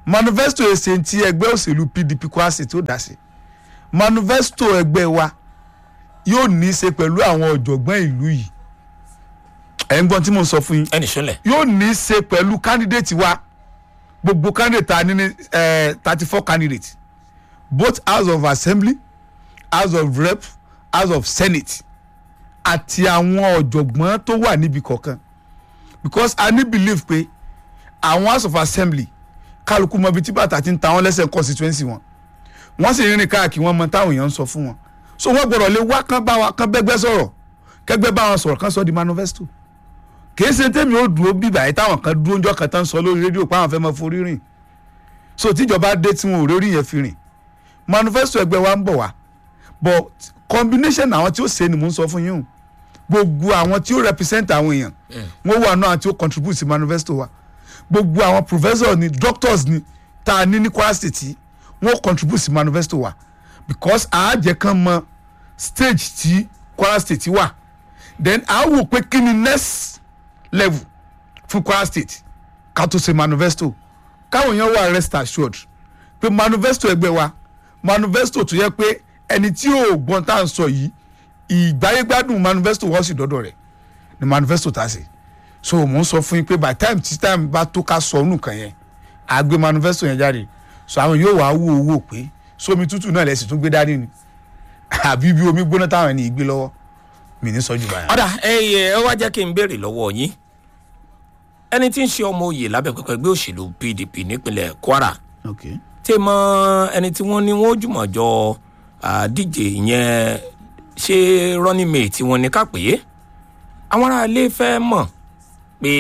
manifesto ẹsẹ̀ ti ẹgbẹ́ òṣèlú P D P Kwara State tó dá sí manifesto ẹgbẹ́ wa yóò ní í ṣe pẹ̀lú àwọn ọ̀jọ̀gbọ́n ìlú yìí ẹ̀ ń gbọ́n tí mo sọ fún yín ẹnì sọlẹ̀ yóò ní í ṣe pẹ̀lú candidate wa gbogbo candidate ta ní ní thirty four candidates both house of assembly house of rep house of senate àti àwọn ọ̀jọ̀gbọ́n tó wà níbi kọ̀ọ̀kan because I need believe pé àwọn house of assembly kálukú mọ ibi tí bàtà ti ń ta wọn lẹ́sẹ̀ constituency wọn wọ́n sì rìnrìn káàkiri wọn mọ táwọn èèyàn ń sọ fún wọn so wọ́n gbọ́dọ̀ lè wá kán bá wa kán bẹ́gbẹ́ sọ̀rọ̀ kẹ́gbẹ́ bá wọn sọ̀rọ̀ kán sọ di manifesto kìí ṣe tẹ́mi ó dúró bíbà yìí táwọn kan dúró ńjọ́ kan tán sọ lórí rédíò pé àwọn fẹ́ mọ forí rìn so tíjọba dé tí wọn ò rórí yẹn fi rìn manifesto ẹgbẹ́ wa ń bọ̀ wá but combination àwọn tí ó ṣe ni mò ń sọ fún yín o gbogbo àwọn tí ó represent àwọn èèyàn wọ́n wà náà tí ó contribute sí manifesto wa gbogbo àwọn professors ni doctors ni tá a ní ní Kwara State wọ́n contribute sí manifesto wa because àájẹ kan mọ stage tí Kwara State wà then a wò pé kí ni next level fún Kwara State ká tó ṣe manifesto káwọn èèyàn wà rest assured pé manifesto ẹgbẹ́ wa manifesto tó yẹ pé ẹni tí ò gbọ́n tá à ń sọ yìí ìgbáyégbádùn manifesto wọ́n sì dọ́dọ̀ rẹ̀ ni manifesto tá a ṣe so mò ń sọ fún yín pé by time tí time bá tó ká sọ ọ́nù kan yẹn a gbé manifesto yẹn jáde so àwọn yóò wá wò owó pé sómi tútù náà lẹ́sìn tún gbé dání ni àbí bí omi gbóná táwọn ẹni gbé lọ́wọ́ mi ní sọ́jú báyà. ọ̀dà ẹ ẹ wá jẹ́ kí n béèrè lọ́wọ́ yín ẹni tí ń ṣe ọmọ oyè lábẹ́ pẹpẹ ẹgbẹ́ òṣèlú P D P nípínlẹ̀ Kwara okay. tẹ́ mọ ẹni tí wọ́n ní wọ́n jùmọ̀ jọ díje ìyẹn ṣé running mate wọn ní ká pè é àwọn ará ilé fẹ́ mọ̀ pé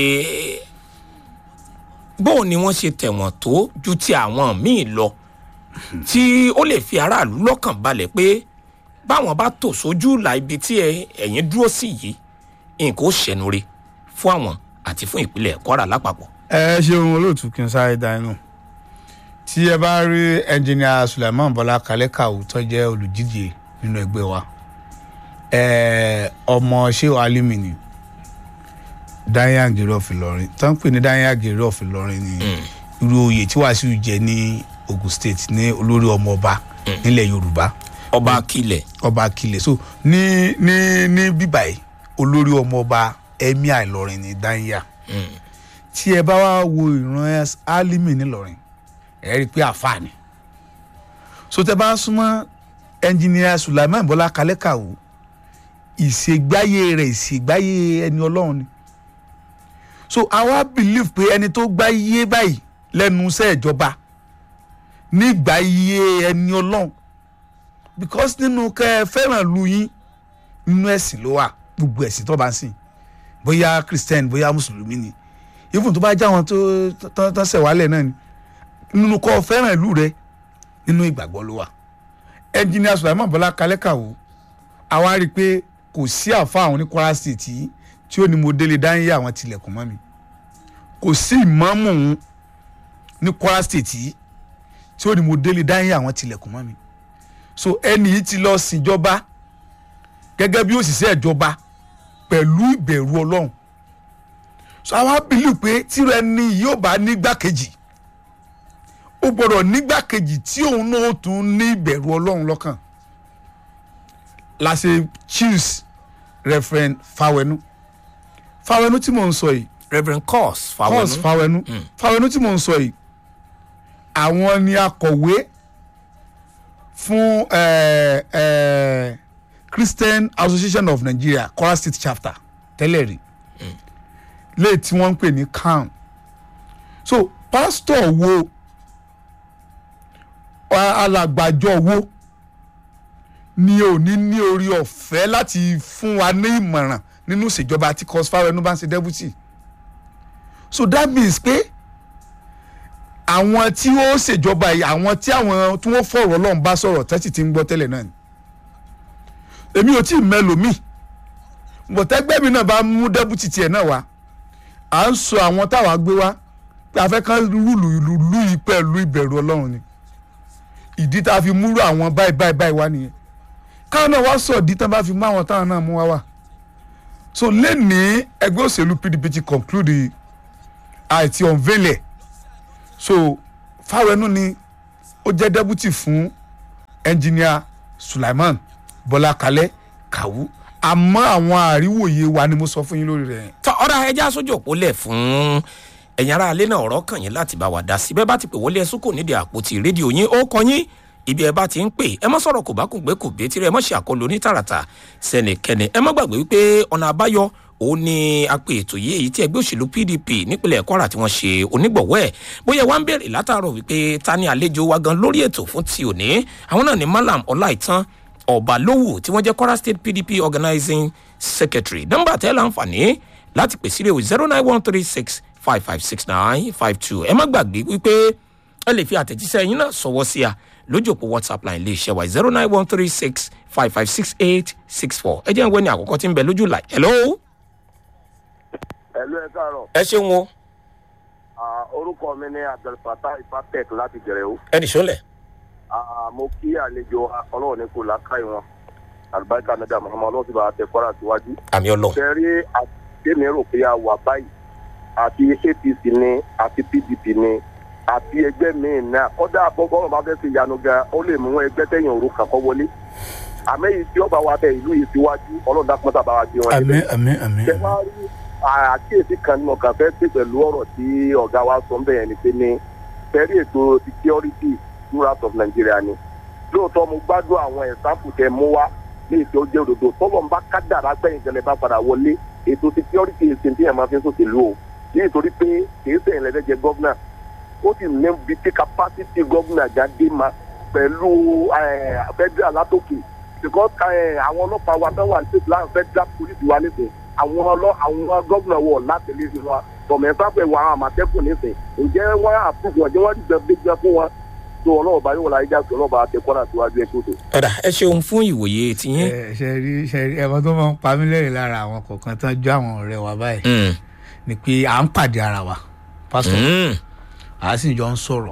bóun ni wọ́n ṣe tẹ̀wọ̀n tó ju ti àwọn míì lọ tí ó lè fi aráàlú lọ́kàn balẹ̀ pé báwọn bá tò sójú ìlà ibi tí ẹ̀yin dúró sí yìí nǹkan ó ṣẹnure fún àwọn àti fún ìpínlẹ̀ Kwara lápapọ̀. ẹ ṣeun olóòtú kí n sáré dá inú tí ẹ bá rí ẹnjìnìà Sulaiman Bọ́lá Kalẹ́kàwù tó jẹ́ olùdíje nínú ẹgbẹ́ wa ọmọ Shehu Alimi ni Daniel Agere of Ìlọrin tó ń pè ní Daniel Agere of Ìlọrin ni irú oyè tí Wàsíù jẹ ní Ogun State ní olórí ọmọ ọba nílẹ̀ Yorùbá ọba Akilẹ̀ ọba Akilẹ̀ so ní ní ní bíbáyìí olórí ọmọ ọba Emir Ìlọrin ní Daniel tí ẹ bá wá wo ìran Alimi nílọrin ẹ rí i pé àfààní so tẹ bá ń súnmọ́ ẹnjìnìà Sulaiman Bọ́lá Kalẹ́kàwù ìṣègbáyé rẹ̀ ìṣègbáyé ẹni Ọlọ́run ni so àwa believe pé ẹni tó gbáyé báyìí lẹ́nu iṣẹ́ ìjọba nígbàyé ẹni Ọlọ́run because nínú kẹ́ ẹ fẹ́ràn lu yín nínú ẹ̀sìn ló wà gbogbo ẹ̀sìn tó bá ń sìn bóyá Christian bóyá Mùsùlùmí ni even tó bá já wọn tó tán ṣẹ̀wálẹ̀ náà ni nínú kọ́ fẹ́ràn ìlú rẹ nínú ìgbàgbọ́ ló wà ẹnjìnìà Sulaiman Bọ́lá Kalẹ́kàwù àwa rí i pé kò sí àfa àwọn ní Kwara State yìí tí ó ní mo délé dáńyé àwọn tilẹ̀kùn mọ́ mi kò sí ìmáàmù ní Kwara State yìí tí ó ní mo délé dáńyé àwọn tilẹ̀kùn mọ́ mi so ẹni yìí ti lọ síjọba gẹ́gẹ́ bí òṣìṣẹ́ ìjọba pẹ̀lú ìbẹ̀rù Ọlọ́run so àwa bìlù pé tírọ ẹni yóò bá nígbàkejì ó gbọ́dọ̀ nígbàkejì tí òun náà tún ní ìbẹ̀rù Ọlọ́run lọ́kàn la ṣe choose Reverend Fawenu Fawenu tí mò ń sọ yìí Reverend Cos Fawenu Cos Fawenu mm. Fawenu tí mò ń sọ yìí àwọn ni akọ̀wé fún eh, eh, Christian Association of Nigeria Kwara State chapter tẹ́lẹ̀ rí mm. léè tí wọ́n ń pè ní C A N so pastor wo alàgbàjọ wo ni ò ní ní orí ọ̀fẹ́ láti fún wa ní ìmọ̀ràn nínú ìṣèjọba tí Cos Fawenu bá ń ṣe deputy so that means pé àwọn tí ó ṣèjọba yìí àwọn tí àwọn tí wọ́n fọ̀rọ̀ Ọlọ́run bá sọ̀rọ̀ tẹ́sí ti ń gbọ́ tẹ́lẹ̀ náà ni èmi ò tí ì mẹ́lòmíì bọ̀tẹ́gbẹ́ mi náà bá mú deputy tiẹ̀ náà wá à ń sọ àwọn táwa gbé wá pé a fẹ́ kán rúlù ìlú yìí pẹ̀lú ìbẹ̀rù Ọlọ́run ni ìdí tá a fi múrò àwọn báyìí báyìí báyìí wá nìyẹn káwọn náà wá sọ ìdí tá a bá fi mú àwọn táwọn náà mú wá wá so lẹ́nìí ẹgbẹ́ òṣèlú P D P ti conclude àìtí unveil so Fáwẹnú ni ó jẹ́ deputy fún engineer Sulaiman Bọ́lá Kalẹ́ Kàwú àmọ́ àwọn àríwòye wa ni mo sọ fún yín lórí rẹ̀. tọ́ ọ̀rọ̀ ẹja sójú òpó lẹ̀ fún ẹ̀yin ará alẹ́ náà ọ̀rọ̀ kàn yín láti bá wa dá sí bẹ́ẹ̀ bá ti pè wọlé ẹ̀sùn kò nídìí àpótí rédíò yín ó kọ yín ibi ẹ bá ti ń pè ẹ mọ́ sọ̀rọ̀ kò bá kùn gbé kò bé tirẹ̀ ẹ mọ́ ṣe àkọlù ní tààràtà sẹ́nìkẹ́ni ẹ mọ́ gbàgbé wípé ọ̀nà àbáyọ òun ni a pè ètò yìí èyí tí ẹgbẹ́ òṣèlú P D P nípínlẹ̀ Kwara tí wọ́n ṣe onígbọ̀wọ́ ẹ̀ bóyá wá ń bèrè látàárọ̀ wípé ta ni àlejò wa gan lórí ètò fún ti òní àwọn náà ni Malam Ọláìtàn Ọbalówù tí wọ́n jẹ́ Kwara State P D P Organizing Secretary nọ́mbà tẹ́ láǹfààní láti pèsè rẹ̀ zero nine one three six five five six nine five two ẹ má gbàgbé wípé ẹ lè fi àtẹ̀jíṣẹ́ yín náà sọ̀wọ́ sí a lójú òpó WhatsApp line lè ṣe wá zero nine one three six five five six eight six four ẹ jẹ́ ìwé ní àkọ́kọ́ tí ń bẹ lójú láì hello. Hello, ẹ káàárọ̀. ẹ ṣeun o. Orúkọ mi ni Abdulfatah Ifatek láti Jẹ̀rẹ̀wó. ẹnì sọ́lẹ̀. Mo kí àlejò ọlọ́run ní kò lákàá ìwọ̀n. Àlùbáríkà Nàdà Muhammad ọlọ́run ti bá tẹ Kwara síwájú. àmì ọlọ́run. Ṣẹ̀rí àtẹ̀mí rò pé a wà báyìí. Àti A P C ni, àti P D P ni, àti ẹgbẹ́ míì náà. Kọ́dà bọ́ọ̀rọ̀ bá fẹ́ fi yanu gan, ó lè mú ẹgbẹ́ tẹ̀yìn òru kankan wọlé. Àmọ́ èyí tí ọba wa bẹ ìlú yìí síwájú, ọlọ́run dákúmọ́tà bá wa gbé wọn. àmín àmín àmín. àkíyèsí kan nínú kan fẹ́ pé pẹ̀lú ọ̀rọ̀ tí ọ̀gá wa sọ ń bẹ̀rẹ̀ ni pé ní fẹ́rí ètò security rural of Nigeria ni lóòótọ́ mo gbádùn àwọn ẹ̀sáǹpù tẹ mú wá ní ètò ọjọ́ òdòdó tọ́lọ́ ń bá kádàrá gbẹ̀yìn tẹ́lẹ̀ bá padà wọlé ètò security èsì tí ẹ̀ máa fi ń sòṣèlú o nítorí pé kìí sẹ́yìn lẹ́dẹ́jẹ́ gọ́vnà ó sì ní bí tí capacity gọ́vnà jáde ma pẹ̀lú federal látòkè because àwọn ọlọ́pàá wa fẹ́ wà ní federal police wa nísìnyí àwọn ọlọ́ àwọn gómìnà wọ̀ láti lè fi wọn tọ̀mẹ̀ sáfẹ̀ wọ àwọn àmọ̀tẹ́kùn nísìn ǹjẹ́ wọ́n á àpòkù ọ̀jẹ́ wọ́n dìgbà gbégbá fún wọn tó ọlọ́ọ̀bá yóò láyé jáde ọlọ́ọ̀bá àtẹ̀kọ́nà síwájú ẹ̀ tó tó. ọ̀dà ẹ ṣeun fún ìwòye tiyín. ẹ ṣe rí ṣe rí ẹ̀fọ́ tó máa ń pa mí lẹ́rìn lára àwọn kọ̀ọ̀kan tán jọ àwọn ọ̀rẹ́ wa báyìí ni pé à ń pàdé ara wa pásítọ̀ à sì jọ ń sọ̀rọ̀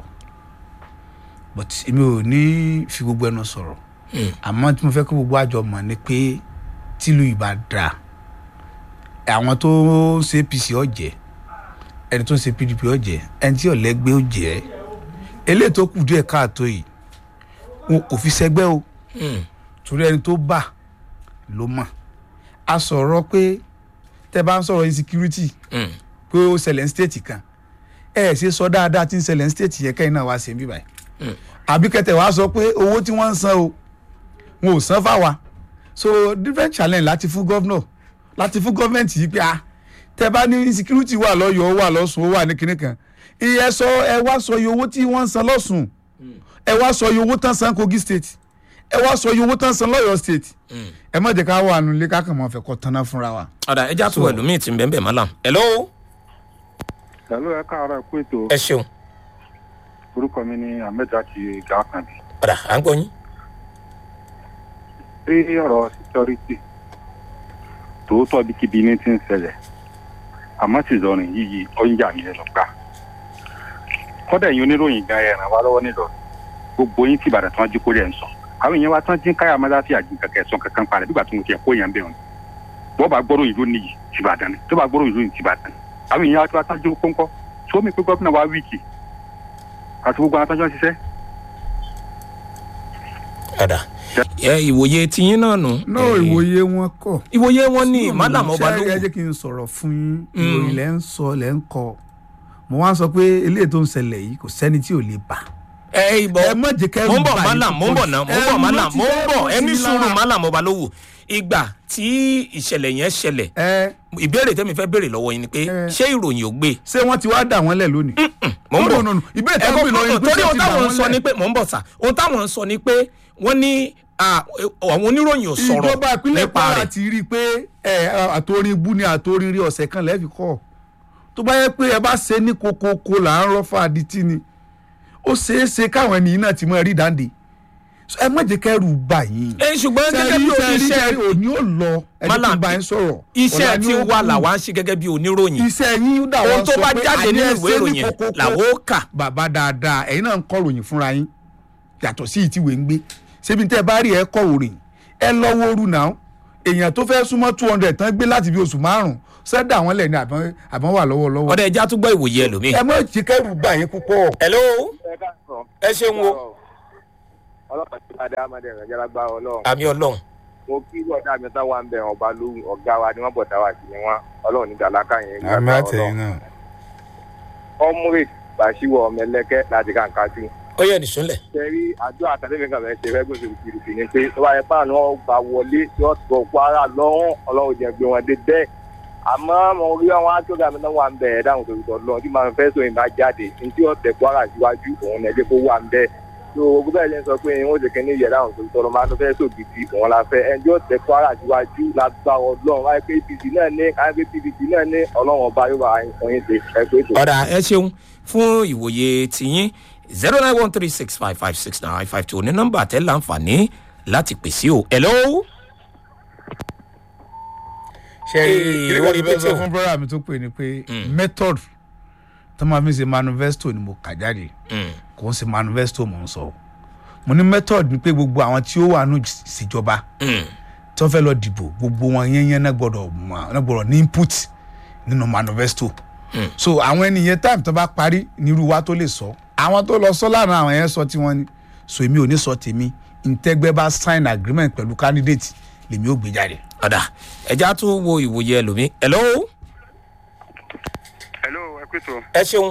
but èmi ò ní fi gbogbo ẹnu sọ̀rọ̀ àmọ́ tí mo fẹ́ kó gbogbo àjọ mọ̀ ni pé tìlú ìbá dáa àwọn tó ń ṣe A P C ọ̀jẹ̀ ẹni tó ń ṣe P D P ọ̀jẹ̀ ẹni tí ọ̀lẹ́gbẹ́ ọ̀jẹ̀ eléyìí tó kù díẹ̀ káàtó yìí wọn kò fi ṣẹgbẹ́ o torí ẹni tó bà ló mọ̀ a sọ̀rọ̀ pé tẹ́ bá ń sọ̀rọ̀ insecurity pé ó ṣẹlẹ̀ ní state kan ẹ ẹ̀ ṣe sọ dáadáa tí ń ṣẹlẹ̀ ní state yẹn kẹ́yìn náà wá ṣe bí báyìí àbí kẹtẹ wàá sọ pé owó tí wọ́n ń san o wọn ò san fáwa so different challenge láti fún gọ́vnọ̀ láti fún gọ́ọ̀mẹ̀ntì yìí pé a tẹ bá ní insecurity wà lọ́yọ̀ọ́ wà lọ́sùn ó wà ní kinní kan iye sọ ẹ wá sọ iye owó tí wọ́n ń san lọ́sùn ẹ wá sọ iye owó tán san Kogi state ẹ wá sọ iye owó tán san lọ́yọ̀ọ́ state ẹ má jẹ́ ká wà nílé ká kàn máa fẹ́ kọ́ tanná fúnra wa. ọ̀dà ẹja tó ẹlòmíì ti ń bẹ́ẹ̀ bẹ́ẹ̀ Malam. hello. hello ẹ káàárọ̀ kú ètò. ẹ ṣeun. orúkọ mi ni Ahmed Aki Gàkànbí. ọ̀dà à ń gbọ́ yín. rí ọ̀rọ̀ security tòótọ́ bí kíbi ní ti ń ṣẹlẹ̀ àmọ́ sì lọrin yíyí ọ̀njà mi lọ gbà. kọ́dà yín oníròyìn gan ẹ̀ ràn wá lọ́wọ́ nílọ gbogbo yín tí Ìbàdàn tí wọ́n jí kó lẹ̀ ń sọ àwọn èèyàn wa tí wọ́n jí káyà máa láti àjìn kankan ẹ̀sọ́ kankan parẹ́ nígbà tí mo ti ẹ̀ kó yẹn bẹ́ẹ̀ wọn. bọ́ bá gbọ́rọ̀ ìlú níyì ti Ìbàdàn ni tó bá gbọ́rọ̀ ìlú ní ti Ìbàdàn ni àwọn èèyàn wa tí wọ́n jí kó ń kọ́ tó mi pé gómìnà wa wíìkì àti gbogbo àwọn tó ń jọ ṣiṣẹ́. ọ̀dà ìwòye tiyín náà nù. náà ìwòye wọn kọ. ìwòye wọn ní Malam Ọbalówù. ṣé ẹ jẹ́ kí n sọ̀rọ̀ fún yín ìròyìn lẹ́ ń sọ lẹ́ ń kọ mo wá sọ pé eléyìí tó ń ṣẹlẹ̀ yìí kò sẹ́ni tí ò lè bà. ẹ ìbọn ẹ má jẹ́ kẹ́rù mo ń bọ̀ bà yín Malam mo ń bọ̀ náà mo ń bọ̀ Malam mo ń bọ̀ ẹni sùúrù Malam Ọbalówù ìgbà tí ìṣẹ̀lẹ̀ yẹn ṣẹlẹ̀ ìbéèrè tẹ́mi fẹ́ béèrè lọ́wọ́ yín ni pé ṣé ìròyìn ò gbé. ṣé wọ́n ti wá dà wọ́n lẹ̀ lónìí. mo ń bọ̀ ìbéèrè tẹ́mi bí lọ́yìn torí ohun táwọn ń sọ ni pé mo ń bọ̀ sà ohun táwọn ń sọ ni pé wọ́n ní àwọn oníròyìn ò sọ̀rọ̀ ìjọba ìpínlẹ̀ Kwara ti rí i pé àtòrin ibú ni àtòrin rí ọ̀sẹ̀ kan lẹ́ẹ̀fi kọ́ tó bá yẹ pé ẹ bá ṣe ní kokoko là ń rọ́fà adití ni ó ṣeé ṣe káwọn ènìyàn náà ti mọ rí dáńdé ẹ má jẹ́ kẹ́rù bà yín. ẹ ṣùgbọ́n gẹ́gẹ́ bí oníṣẹ́ òní ò lọ ẹni tó bá ń sọ̀rọ̀. iṣẹ́ tí wà làwa ń ṣe gẹ́gẹ́ bí oníròyìn. iṣẹ́ yín dà wọ́n sọ pé ohun tó bá jáde nínú ìwé ìròyìn làwọn ó kà. bàbá dáadáa ẹ̀yin náà ń kọ ròyìn fúnra yín yàtọ̀ sí ìtìwé ń gbé ṣébi tẹ́ ẹ bá rí ẹ kọ òrìn ẹ lọ́wọ́ rú náà èèyàn tó fẹ́ súnmọ́ two hundred tán gbé láti bí oṣù márùn-ún sẹ́dá àwọn lẹ̀ ní àbọ̀n àbọ̀n wà lọ́wọ́lọ́wọ́. ọ̀dà ẹja tún gbọ́ ìwòye ẹlòmíì. ẹ mọ̀ jí kẹ́rù bá yín púpọ̀. hello ẹ ṣeun o. ọlọ́pàá ti padà amadé rẹ̀ jẹ́ lágbára ọlọ́run. àmì ọlọ́run. mo kí ọ̀dà mi tán wà ń bẹ̀ ọba lóhùn ọ̀gá wa ni wọ́n bọ̀ dá wa sí ni wọ́n ọlọ́run nígbà láká yẹn. àmì àtẹ̀yìn náà. ọmúrè bàṣíwọ̀ ọmọ ẹlẹ́kẹ́ láti kàǹkà sí. ó yẹ nìṣúnlẹ̀. sẹ́rí àjọ àtàlẹ́fẹ̀ kan fẹ́ẹ́ ṣe fẹ́ gbèsè ìfìrìfì ni pé tó bá yẹ fáànù ọgbà wọlé yóò tọ̀ kwara lọ́rùn ọlọ́run jẹ́ gbé wọn dé bẹ́ẹ̀ àmọ́ mo rí àwọn aṣọ́gà mi náà wà ń bẹ̀ ẹ̀ dáhùn torí tọ̀ lọ́n tí màá fẹ́ sọ ìgbà jáde ní tí ọ̀tẹ̀ kwara síwájú òun ẹ̀jẹ̀ kó wà ń bẹ́ẹ̀ tó ogun bẹ́ẹ̀ lẹ́yìn sọ pé wọ́n ṣe kẹ́ni ìyẹ̀ dáhùn torí tọ̀ lọ́ máa tó fẹ́ sọ gidi òun la fẹ́ ẹni tí ọ̀tẹ̀ kwara síwájú lágbá ọlọ́run wáyé pé apc náà ní wáyé pé pdp náà ní ọlọ́run ọba yóò bá ọyìn ṣe ẹ pé tó. ọ̀dà ẹ ṣeun fún ìwòye tiyín zero nine one three six five five six nine five two ní nọ́mbà tẹ́ láǹfààní láti pèsè o. hello. ṣe ìwádìí bẹ́ẹ̀ sọ fún brọ́dà mi tó pè ní pé method tó máa fi ṣe manifesto ni mo kà jáde kò ń ṣe manifesto mò ń sọ mo ní method ni pé gbogbo àwọn tí ó wà nù síjọba tí wọ́n fẹ́ lọ dìbò gbogbo wọn yẹn náà gbọ́dọ̀ ní input nínú manifesto so àwọn ènìyàn time tó bá parí nírú wa tó lè sọ àwọn tó lọ sọ lánàá àwọn yẹn sọ tí wọ́n ní so èmi ò ní sọ tèmi ntẹ́gbẹ́ bá sign agreement pẹ̀lú candidate lèmi ò gbé jáde. ọ̀dà ẹja tún wo ìwòye ẹlòmíì. hello. hello ẹ pé tó. ẹ ṣeun.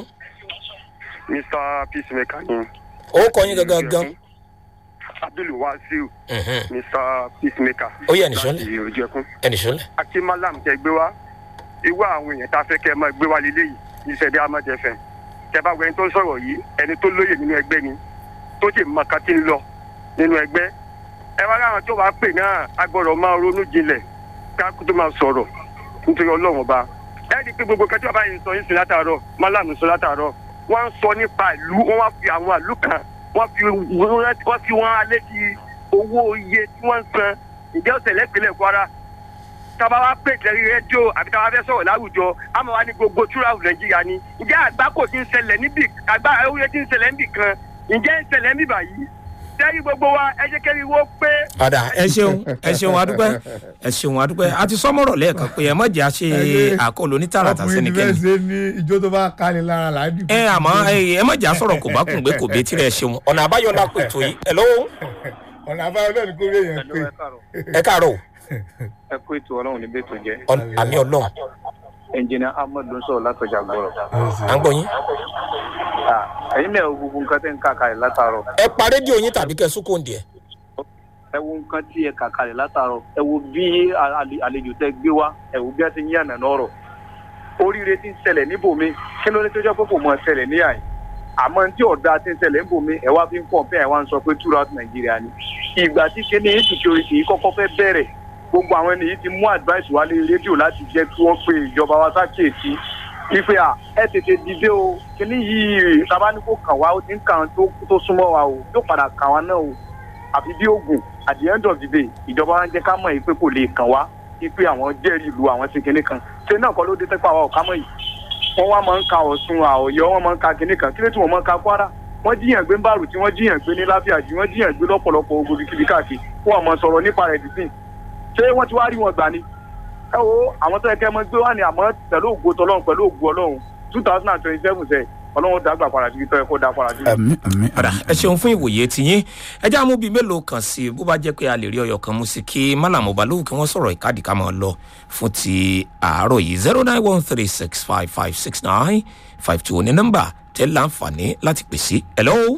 mr peacemaker ni. ó kọ yín gangan gan. abdul wasiu. mr peacemaker. ó yẹ ẹnìṣọ́lẹ̀. láti òjẹ̀kún. ẹnìṣọ́lẹ̀. àti malam tẹ gbé wá irú àwọn èèyàn tá a fẹ́ kẹ́ ẹ máa gbé wá lélẹ́ yìí ìṣẹ̀dá amájẹfẹ̀ tẹ bá wẹ́n tó ń sọ̀rọ̀ yìí ẹni tó lóye nínú ẹgbẹ́ ni tó sì mọ kan tí ń lọ nínú ẹgbẹ́ ẹ wá láwọn tó wàá pè náà a gbọ́dọ̀ máa ronú jinlẹ̀ ká tó máa sọ̀rọ̀ nítorí ọlọ́run ọba ẹ rí i pé gbogbo kẹjọ́ bá yẹn sọ yín sí látàárọ̀ malam sọ látàárọ̀ wọ́n ń sọ nípa ìlú wọ́n wá fi àwọn àlù kan wọ́n fi wọ́n fi wọ́n alẹ́ di owó iye tí wọ́n ń san ìjẹ́ òtẹ̀lẹ́ ìpínlẹ̀ kwara tàbá wa pè tẹ̀lé rédíò àbí tàbá fẹ́ sọ̀rọ̀ láwùjọ àmọ́ wa ní gbogbo túráwù nàìjíríà ni ǹjẹ́ àgbákò ti ń ṣẹlẹ̀ níbì àgbá ewúrẹ́ ti ń ṣẹlẹ̀ níbì kan ǹjẹ́ ń ṣẹlẹ̀ níbì báyìí tẹ́rí gbogbo wa ẹ jẹ́ kẹ́rí wo pé. ọ̀dà ẹ ṣeun ẹ ṣeun adúpẹ́ ẹ ṣeun adúpẹ́ a ti sọmọ́rọ̀ lẹ́ẹ̀kan pé ẹ má jẹ́ àṣe àkọlù ní tààràtà sẹ́nikẹ́ni. ọkùnrin ìfẹ́ ṣe ní ijó tó bá kálí lára làádì. ẹ àmọ́ ẹ má jẹ́ àsọ̀rọ̀ kò bá kùn gbé kò bí tirẹ̀ ṣeun ọ̀nà àbáyọ la pè tó yìí. hello. ọ̀nà àbáyọ náà ni kò rí èèyàn pé. ẹ káàárọ̀. ẹ kó ètò ọlọ́run ní bẹ́ẹ̀ tó jẹ́. àmì ọlọ́run. ẹnjìnà ahmed ló ń sọ̀rọ̀ látọjà gbọ́rọ̀. à ń gbọ́ yín. ẹ̀yin náà gbogbo nǹkan tẹ́ ń kà kalẹ̀ látàárọ̀. ẹ pa rédíò yín tàbí kẹ́ sókò ń diẹ. ẹ wo nǹkan tí ẹ kà kalẹ̀ látàárọ̀ ẹ wo bí àlejò tẹ gbé wá ẹ wo bí a ti ń yànnà lọ́rọ̀ oríire ti ń ṣẹlẹ̀ níbòmí kí ló ní tó jẹ́ pé kò mọ̀ ṣẹlẹ̀ ní àyè àmọ́ tí ọ̀dà ti ń ṣẹlẹ̀ níbòmí ẹ wá fi ń pọ̀ bẹ́ẹ̀ wá ń sọ pé throughout Nàìjíríà ni ìgbà tí kíní insecurity kọ́kọ́ fẹ́ bẹ̀rẹ̀ gbogbo àwọn ènìyàn ti mú advice wá lé rédíò láti jẹ́ kí wọ́n pe ìjọba wa sákèésí ife à ẹ tètè dìde o kíní yìí tabaniko kàn wá ó ti ń kàn tó súnmọ́ wa o yóò padà kàn wá náà o àfi bí oògùn at the end of the day ìjọba wa ń jẹ́ ká mọ̀ yìí pé kò lè kàn wá ipe àwọn jẹ́rìí ìlú àwọn ṣe kíní kan ṣe náà kọ́ ló dé tẹ́pẹ́ àwa ò ká mọ̀ yìí wọ́n wá máa ń ka Ọ̀ṣun àọ̀yọ́ wọ́n máa ń ka kíní kan kí ló tí wọ́n máa ń ka Kwara wọ́n jíyàn gbé ń bàrù tí wọ́n jíyàn gbé ní láfíàjì wọ́n jíyàn gbé lọ́pọ̀lọpọ̀ ogun kíbi káàkiri wọ́n máa sọ̀rọ̀ nípa rẹ̀ dídìn ṣé wọ́n ti wá rí wọn gbà ni ẹ wo àwọn tó yẹ kẹ́ mọ́ gbé wá ní àmọ́ pẹ̀lú ògo tọlọ́run pẹ̀lú ògo Ọlọ́run two thousand and twenty seven sẹ Ọlọ́run dàgbà padà síbi tó yẹ kó dá padà síbi. àmín àmín. ọ̀dà ẹ ṣeun fún ìwòye tiyín ẹ já mú bíi mélòó kan sí i bó bá jẹ́ pé a lè rí ọyọ̀ kan mú sí kí málàmú balógun kí wọ́n sọ̀rọ̀ ìkádìí ká máa lọ fún ti àárọ̀ yìí zero nine one three six five five six nine five two ní nọ́mbà tẹ́ láǹfààní láti pèsè. hello.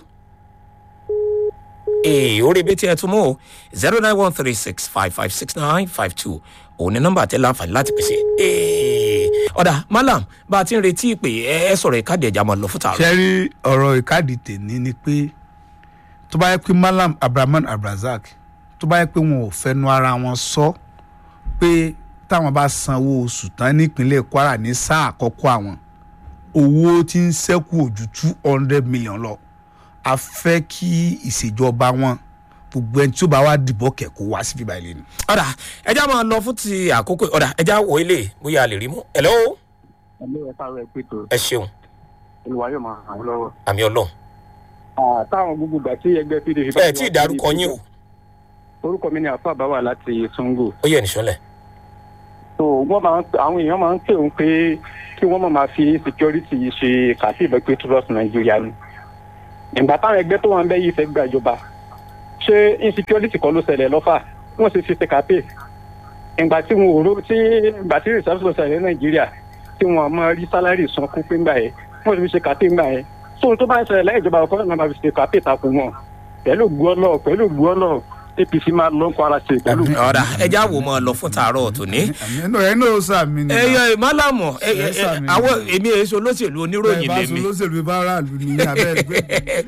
ee orí ibi tí ẹ tún mú o zero nine one three six five five six nine five two òun ní nọ́mbà tẹ́ láǹfààní láti pèsè. ee ọ̀dà malam bá a ti ń retí ìpè ẹ sọ̀rọ̀ ìkádìí ẹ̀já máa lọ fún tààrọ̀. ṣe rí ọ̀rọ̀ ìkádìí tèmi ni pé tó bá yẹ pé malam abdulrahman abdulrasaq tó bá yẹ pé wọn ò fẹnu ara wọn sọ pé táwọn bá sanwó oṣù tán nípínlẹ̀ Kwara ní sáà àkọ́kọ́ àwọn owó tí ń ṣẹ́kù ojú two hundred million lọ a fẹ́ kí ìṣèjọba wọn gbogbo ẹni tí ó bá wá dìbò kẹ̀kọ́ wá sí bíbá ilé ni. ọ̀dà ẹja máa lọ fún ti àkókò ọ̀dà ẹja wọ ilé bóyá a lè rí mú. hello. ẹlẹ́ ẹ sáré pé tó ẹ ṣeun. olùwà yóò máa ràn án lọ́wọ́. àmì ọlọ́run. táwọn gbogbo gbà tí ẹgbẹ́ pdp. ẹ tí ì dárúkọ yín o. orúkọ mi ni àfa báwà láti Sango. ó yẹ nìṣọlẹ. so wọ́n máa ń àwọn èèyàn máa ń pè ń pé kí wọ́n má máa fi security ṣe kàtí ìbẹ́ pé trust Nàìjíríà ni. ìgbà táwọn ẹgbẹ́ tó wà ń bẹ́ yìí fẹ́ gbàjọba ṣé insecurity kọ́ ló ṣẹlẹ̀ lọ́fà wọ́n sì fi ṣe kàpé ìgbà tí wọn ò ró tí ìgbà tí reserve lọ ṣẹlẹ̀ Nàìjíríà tí wọn máa rí sálárì san kún pé ńgbà yẹn wọ́n sì fi ṣe kàpé ńgbà yẹn so tó bá ń ṣẹlẹ̀ láì ìjọba ọkọ náà máa fi ṣe kàpé takò wọn pẹ̀lú gbọ́lọ̀ pẹ̀lú gbọ́lọ̀ A P C máa lọ kó ara ṣe pẹ̀lú. ọ̀rá ẹja wo mọ́ ọ lọ fún tààrọ̀ tòní. ẹ náà sàmì ni. ẹyọ ìmọ̀lámọ̀ àwọn èmi èso olóṣèlú oníròyìn lèmi. ẹ bá sọ olóṣèlú bá aráàlú ní abẹ́ ẹgbẹ́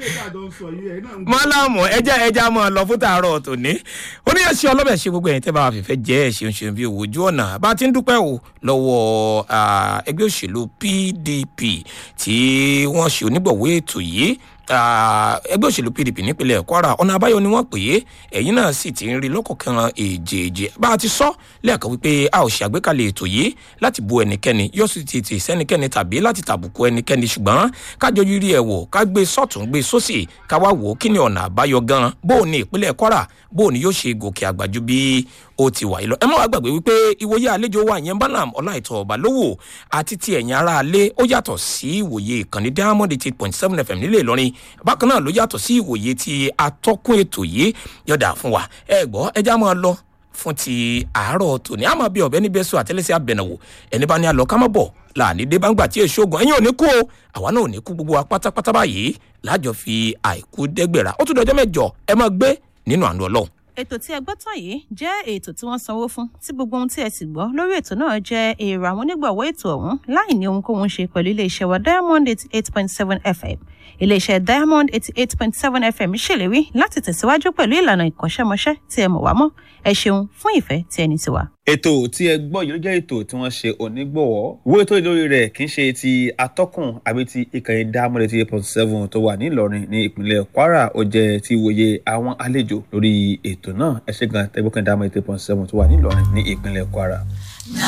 mọ́lámọ̀ ẹja ẹja mọ́ ọ lọ fún tààrọ̀ tòní. oníyẹ̀sí ọlọ́bẹ̀ ṣe gbogbo ẹ̀yìn tẹ́ bá wà fìfẹ́ jẹ́ ẹ̀ ṣeun ṣeun bí owó ojú ọ̀nà bá ti ń dúpẹ́ o lọ́wọ́ ẹgbẹ́ òṣèlú P D P tí wọ́n ṣe onígbọ̀wọ́ ètò yìí ẹgbẹ́ òṣèlú P D P nípínlẹ̀ Kwara ọ̀nà àbáyọ ni wọ́n pè é ẹ̀yin náà sì ti ń rí lọ́kọ̀ọ̀kan èjèèjì bá a ti sọ lẹ́ẹ̀kan wípé a ò ṣe àgbékalẹ̀ ètò yìí láti bu ẹnikẹ́ni yóò sì ti tì sẹ́nikẹ́ni tàbí láti tàbùkù ẹnikẹ́ni ṣùgbọ́n kájọ yírí ẹ̀ wò ká gbé sọ́tún gbé sósì ká wá wò ó kí ni ọ̀nà àbáyọ gan bó o ní ìpínlẹ̀ Kwara bó o ní yóò ṣe gòkè àgbà ju bí ó ti wà yìí lọ. ẹ má wá gbàgbé wípé ìwòye àlejò wa ìyẹn Bánàm Ọláìtàn Ọbalówó àti ti ẹ̀yin ará alé ó yàtọ̀ sí ìwòye ìkànnì Diamond eight point seven F M nílẹ̀ Ìlọrin bákan náà ló yàtọ̀ sí ìwòye ti atọ́kùn ètò yìí yọ̀dà fún wa ẹ gbọ́ ẹja máa lọ fún ti àárọ̀ tòní àmọ́ bí ọ̀bẹ níbẹ̀ sọ àtẹ́lẹsẹ̀ abẹ̀nàwò ẹni bá ní alọ́ ká má bọ̀ láàní dé bá ń gbà tí èso ogun ẹ̀yin ò ní kú o àwa náà ò ní kú gbogbo wa pátápátá báyìí lájọ fi àìkú dẹ́gbẹ̀rà ó tún dọjọ́ mẹ́jọ ẹ máa gbé nínú àánú Ọlọ́run. ètò tí ẹ gbọ́ tán yìí jẹ́ ètò tí wọ́n sanwó fún tí gbogbo ohun tí ẹ sì gbọ́ lórí ètò náà jẹ́ èrò àwọn onígbọ̀wọ́ ètò ọ̀hún láì ní ohunkóhun ṣe pẹ̀lú iléeṣẹ́ wa Diamond eighty eight point seven F M iléeṣẹ́ Diamond eighty eight point seven F M ṣèlérí láti tẹ̀síwájú pẹ̀lú ìlànà ìkọ́ṣẹ́mọṣẹ́ tí ẹ mọ̀ wá mọ́ ẹ ṣeun fún ìfẹ́ tí ẹni ti wà. ètò tí ẹ gbọ́ yìí ló jẹ́ ètò tí wọ́n ṣe onígbọ̀wọ́ ìwé tó lórí rẹ̀ kì í ṣe ti atọ́kùn àbí ti ìkànnì Diamond eighty eight point seven tó wà ní Ìlọrin ní ìpínlẹ̀ Kwara ó jẹ́ ti ìwòye àwọn àlejò lórí ètò náà ẹ ṣé gan tẹ́gbọ́kàn Diamond eighty eight point seven tó wà ní Ìlọrin ní ìpínlẹ̀ Kwara.